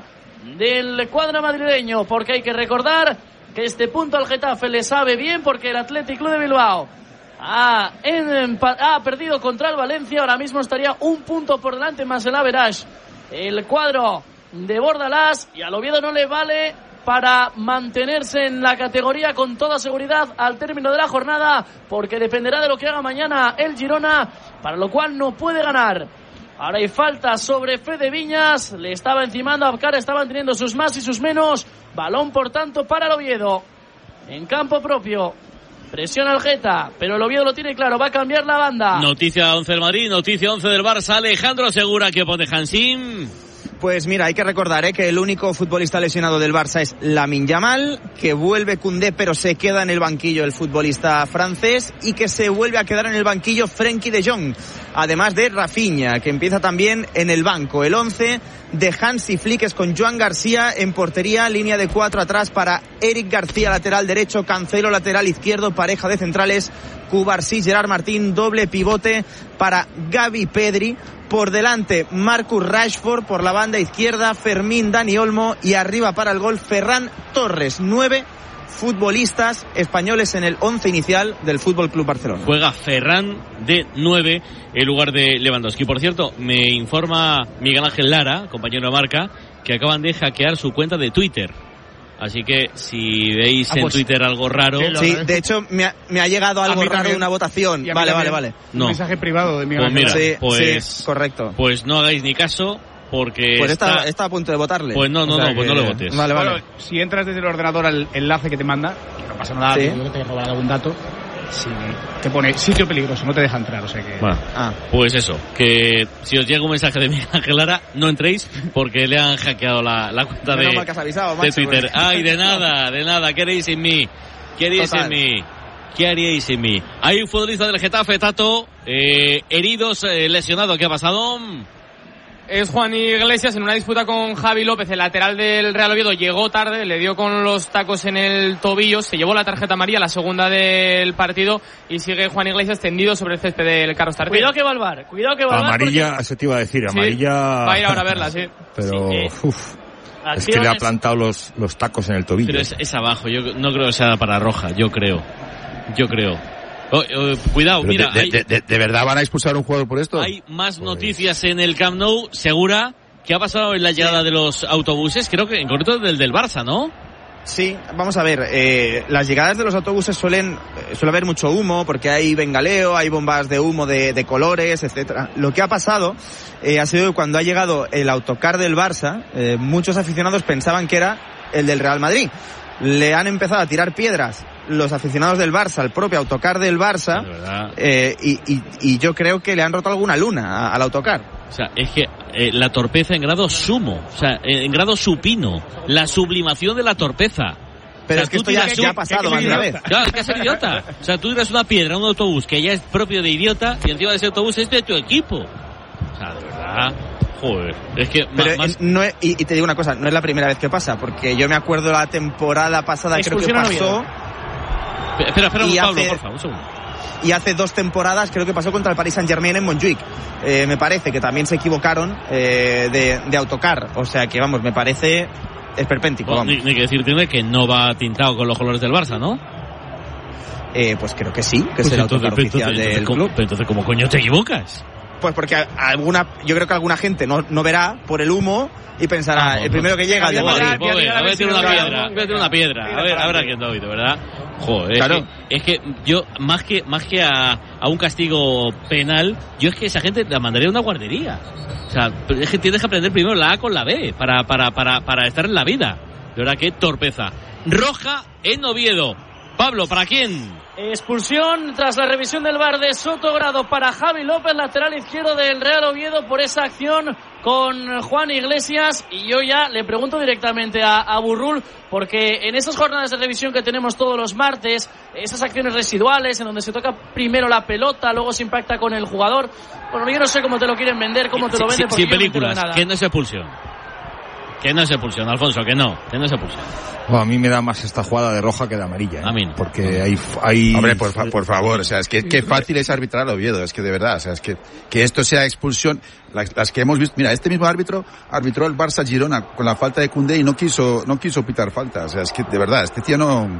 del cuadro madrileño, porque hay que recordar que este punto al Getafe le sabe bien, porque el Athletic Club de Bilbao Ha, en, ha perdido contra el Valencia. Ahora mismo estaría un punto por delante más el average el cuadro de Bordalás, y al Oviedo no le vale para mantenerse en la categoría con toda seguridad al término de la jornada, porque dependerá de lo que haga mañana el Girona, para lo cual no puede ganar. Ahora hay falta sobre Fede Viñas, le estaba encimando a Abkar, estaban teniendo sus más y sus menos. Balón por tanto para el Oviedo en campo propio. Presiona el Geta, pero el Oviedo lo tiene claro, va a cambiar la banda. Noticia once del Madrid, noticia once del Barça. Alejandro Segura, que pone Hansim. Pues mira, hay que recordar ¿eh? que el único futbolista lesionado del Barça es Lamine Yamal, que vuelve Koundé pero se queda en el banquillo el futbolista francés, y que se vuelve a quedar en el banquillo Frenkie de Jong, además de Rafinha, que empieza también en el banco. El once de Hansi Flick es con Joan García en portería, línea de cuatro atrás para Eric García, lateral derecho, Cancelo, lateral izquierdo, pareja de centrales, Cubarsí, Gerard Martín, doble pivote para Gavi, Pedri. Por delante, Marcus Rashford, por la banda izquierda, Fermín, Dani Olmo, y arriba para el gol, Ferran Torres. Nueve futbolistas españoles en el once inicial del Fútbol Club Barcelona. Juega Ferran de nueve en lugar de Lewandowski. Por cierto, me informa Miguel Ángel Lara, compañero de Marca, que acaban de hackear su cuenta de Twitter. Así que si veis ah, pues, en Twitter algo raro... Sí, de hecho me ha, me ha llegado algo raro de una votación. Vale, vale, vale. Un no. mensaje privado de Miguel Ángel Lara. Sí, pues, sí, correcto. Pues no hagáis ni caso, porque... Pues está, está, está a punto de votarle. Pues no, no, o sea no, pues que... no lo votes. Vale, vale. Bueno, si entras desde el ordenador al enlace que te manda, que no pasa nada, ¿sí? Yo que te he robado algún dato, Sí, te pone sitio peligroso, no te deja entrar, o sea que... Bueno, ah. pues eso, que si os llega un mensaje de Miguel Ángel Lara, no entréis porque le han hackeado la, la cuenta de, avisado, de macho, Twitter. pues. Ay, de nada, de nada, ¿qué haréis sin mí? ¿Qué haríais sin mí? ¿Qué haríais sin mí? Hay un futbolista del Getafe, Tato, eh, heridos, eh, lesionado, ¿qué ha pasado? Es Juan Iglesias en una disputa con Javi López, el lateral del Real Oviedo. Llegó tarde, le dio con los tacos en el tobillo, se llevó la tarjeta amarilla, la segunda del partido, y sigue Juan Iglesias tendido sobre el césped del Carlos Tartiere. Cuidado que va al bar, cuidado que va al bar. Amarilla, porque... eso te iba a decir, amarilla... Sí, va a ir ahora a verla, sí. Pero, sí, eh, uff, es que le ha plantado los, los tacos en el tobillo. Pero es, es abajo, yo no creo que sea para roja, yo creo, yo creo. Oh, oh, cuidado, Pero mira. De, hay, de, de, ¿De verdad van a expulsar a un jugador por esto? Hay más pues... noticias en el Camp Nou, segura. ¿Qué ha pasado en la llegada de los autobuses? Creo que en concreto del del Barça, ¿no? Sí, vamos a ver, eh, las llegadas de los autobuses suelen, suele haber mucho humo porque hay bengaleo, hay bombas de humo de, de colores, etcétera. Lo que ha pasado eh, ha sido que cuando ha llegado el autocar del Barça, eh, muchos aficionados pensaban que era el del Real Madrid. Le han empezado a tirar piedras los aficionados del Barça al propio autocar del Barça, eh, y, y, y yo creo que le han roto alguna luna a, al autocar. O sea, es que eh, la torpeza en grado sumo, o sea, en grado supino, la sublimación de la torpeza. Pero o sea, es que esto ya, ya ha pasado más de una vez. Claro, es que es idiota. O sea, tú tiras una piedra a un autobús que ya es propio de idiota y encima de ese autobús es de tu equipo. O sea, de verdad... Joder, es que pero más... no es, y, y te digo una cosa, no es la primera vez que pasa, porque yo me acuerdo la temporada pasada, creo que pasó. Espera, espera, y Pablo, hace, por favor, un segundo. Y hace dos temporadas creo que pasó contra el Paris Saint-Germain en Montjuic. Eh, me parece que también se equivocaron eh, de, de autocar, o sea que vamos, me parece esperpéntico. Bueno, ni, ni que decir tiene que no va tintado con los colores del Barça, ¿no? Eh, pues creo que sí, que pues es el entonces, autocar entonces, oficial entonces, del ¿cómo, club. Pero entonces, ¿cómo coño te equivocas? Pues porque alguna, yo creo que alguna gente no, no verá por el humo y pensará, ah, el primero que llega, el de Madrid. A ver, a ver, tiene una piedra, tiene una piedra, a ver, a ver a quién te ha oído, ¿verdad? Joder, claro. es, que, es que yo, más que, más que a, a un castigo penal, yo es que esa gente la mandaría a una guardería. O sea, es que tienes que aprender primero la A con la B para, para, para, para estar en la vida. De verdad, qué torpeza. Roja en Oviedo. Pablo, ¿para quién? Expulsión tras la revisión del V A R de Sotogrado para Javi López, lateral izquierdo del Real Oviedo, por esa acción con Juan Iglesias. Y yo ya le pregunto directamente a, a Burrul, porque en esas jornadas de revisión que tenemos todos los martes, esas acciones residuales en donde se toca primero la pelota, luego se impacta con el jugador, bueno, yo no sé cómo te lo quieren vender, cómo te lo venden, porque sin películas, no que no es expulsión. Que no es expulsión, Alfonso, que no, que no es expulsión. Bueno, a mí me da más esta jugada de roja que de amarilla, ¿eh? A mí. Porque hay, hay... Hombre, por, por favor, o sea, es que qué fácil es arbitrar a Oviedo, es que de verdad, o sea, es que, que esto sea expulsión, las, las que hemos visto, mira, este mismo árbitro arbitró el Barça Girona con la falta de Koundé y no quiso, no quiso pitar falta, o sea, es que de verdad, este tío no,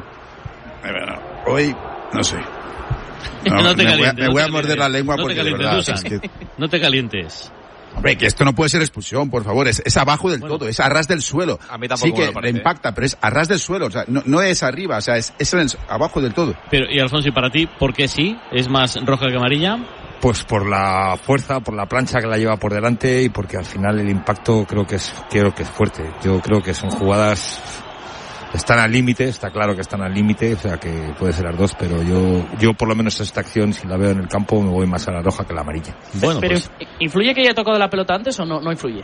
hoy, no sé. No, no te me calientes. Voy a, me no voy te a morder la lengua no porque te de verdad, o sea, es que... no te calientes. Hombre, que esto no puede ser expulsión, por favor, es, es abajo del bueno, todo, es a ras del suelo. A mí tampoco sí que me parece. le impacta, pero es a ras del suelo, o sea, no, no es arriba, o sea, es, es en el, abajo del todo. Pero, y Alfonso, ¿y para ti, por qué sí? ¿Es más roja que amarilla? Pues por la fuerza, por la plancha que la lleva por delante y porque al final el impacto creo que es, creo que es fuerte. Yo creo que son jugadas, están al límite, está claro que están al límite, o sea que puede ser las dos, pero yo, yo por lo menos esta acción, si la veo en el campo, me voy más a la roja que a la amarilla. Bueno, pero pues... ¿influye que haya tocado la pelota antes o no, no influye?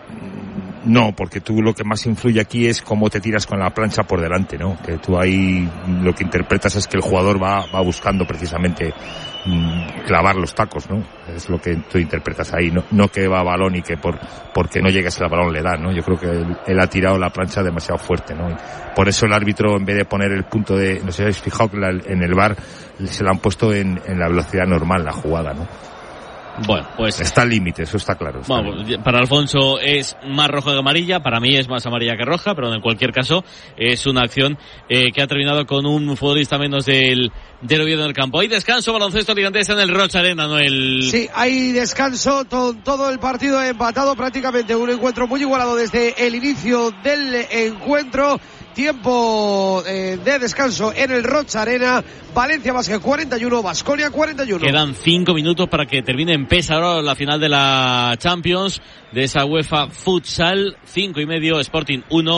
No, porque tú lo que más influye aquí es cómo te tiras con la plancha por delante, ¿no? Que tú ahí lo que interpretas es que el jugador va, va buscando precisamente mmm, clavar los tacos, ¿no? Es lo que tú interpretas ahí, no, no que va a balón y que por porque no llegues al balón le da, ¿no? Yo creo que él, él ha tirado la plancha demasiado fuerte, ¿no? Y por eso el árbitro, en vez de poner el punto de, no sé si habéis fijado que la, en el V A R se lo han puesto en, en la velocidad normal, la jugada, ¿no? Bueno, pues... Está al límite, eso está claro. Está bueno, para Alfonso es más roja que amarilla, para mí es más amarilla que roja, pero en cualquier caso es una acción eh, que ha terminado con un futbolista menos del, del Oviedo en el campo. Hay descanso, baloncesto ligandés en el Roch Arena, ¿no? El... Sí, hay descanso, to- todo el partido empatado prácticamente, un encuentro muy igualado desde el inicio del encuentro. Tiempo eh, de descanso en el Roch Arena. Valencia Basket cuarenta y uno, Baskonia cuarenta y uno. Quedan cinco minutos para que termine en Pesa ahora la final de la Champions de esa UEFA Futsal. Cinco y medio, Sporting uno,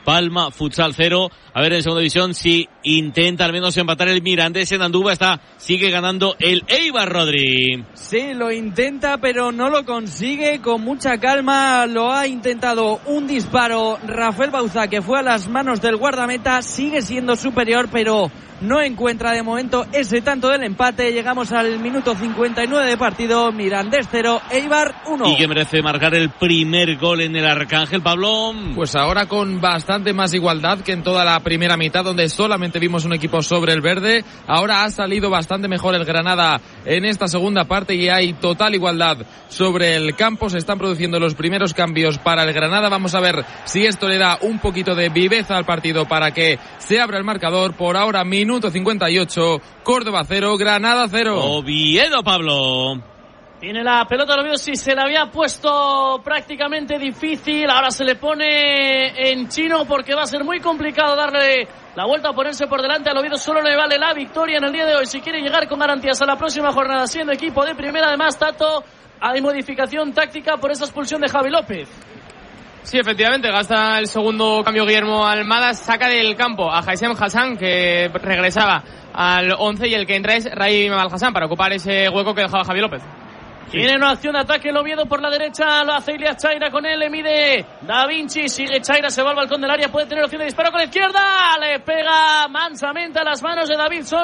Palma Futsal cero. A ver en segunda división si intenta al menos empatar el Mirandés en Andúba. Está, sigue ganando el Eibar, Rodri. Sí, lo intenta, pero no lo consigue. Con mucha calma lo ha intentado un disparo Rafael Bauzá, que fue a las manos del guardameta. Sigue siendo superior, pero no encuentra de momento ese tanto del empate. Llegamos al minuto cincuenta y nueve de partido. Mirandés cero, Eibar uno. ¿Y que merece marcar el primer gol en el Arcángel, Pablo? Pues ahora con bastante más igualdad que en toda la primera mitad, donde solamente vimos un equipo sobre el verde. Ahora ha salido bastante mejor el Granada en esta segunda parte y hay total igualdad sobre el campo. Se están produciendo los primeros cambios para el Granada. Vamos a ver si esto le da un poquito de viveza al partido para que se abra el marcador. Por ahora, minuto cincuenta y ocho, Córdoba cero, Granada cero. Oviedo, Pablo. Tiene la pelota el Oviedo, sí, se la había puesto prácticamente difícil, ahora se le pone en chino porque va a ser muy complicado darle la vuelta a ponerse por delante. Al Oviedo solo le vale la victoria en el día de hoy si quiere llegar con garantías a la próxima jornada siendo equipo de primera. Además, Tato, hay modificación táctica por esa expulsión de Javi López. Sí, efectivamente, gasta el segundo cambio Guillermo Almada, saca del campo a Haisem Hassan, que regresaba al once, y el que entra es Raim Al-Hassan para ocupar ese hueco que dejaba Javi López. Tiene una acción de ataque el Oviedo por la derecha, lo hace Ilias Chaira con él, le mide Da Vinci, sigue Chaira, se va al balcón del área, puede tener opción de disparo con la izquierda, le pega mansamente a las manos de David Son.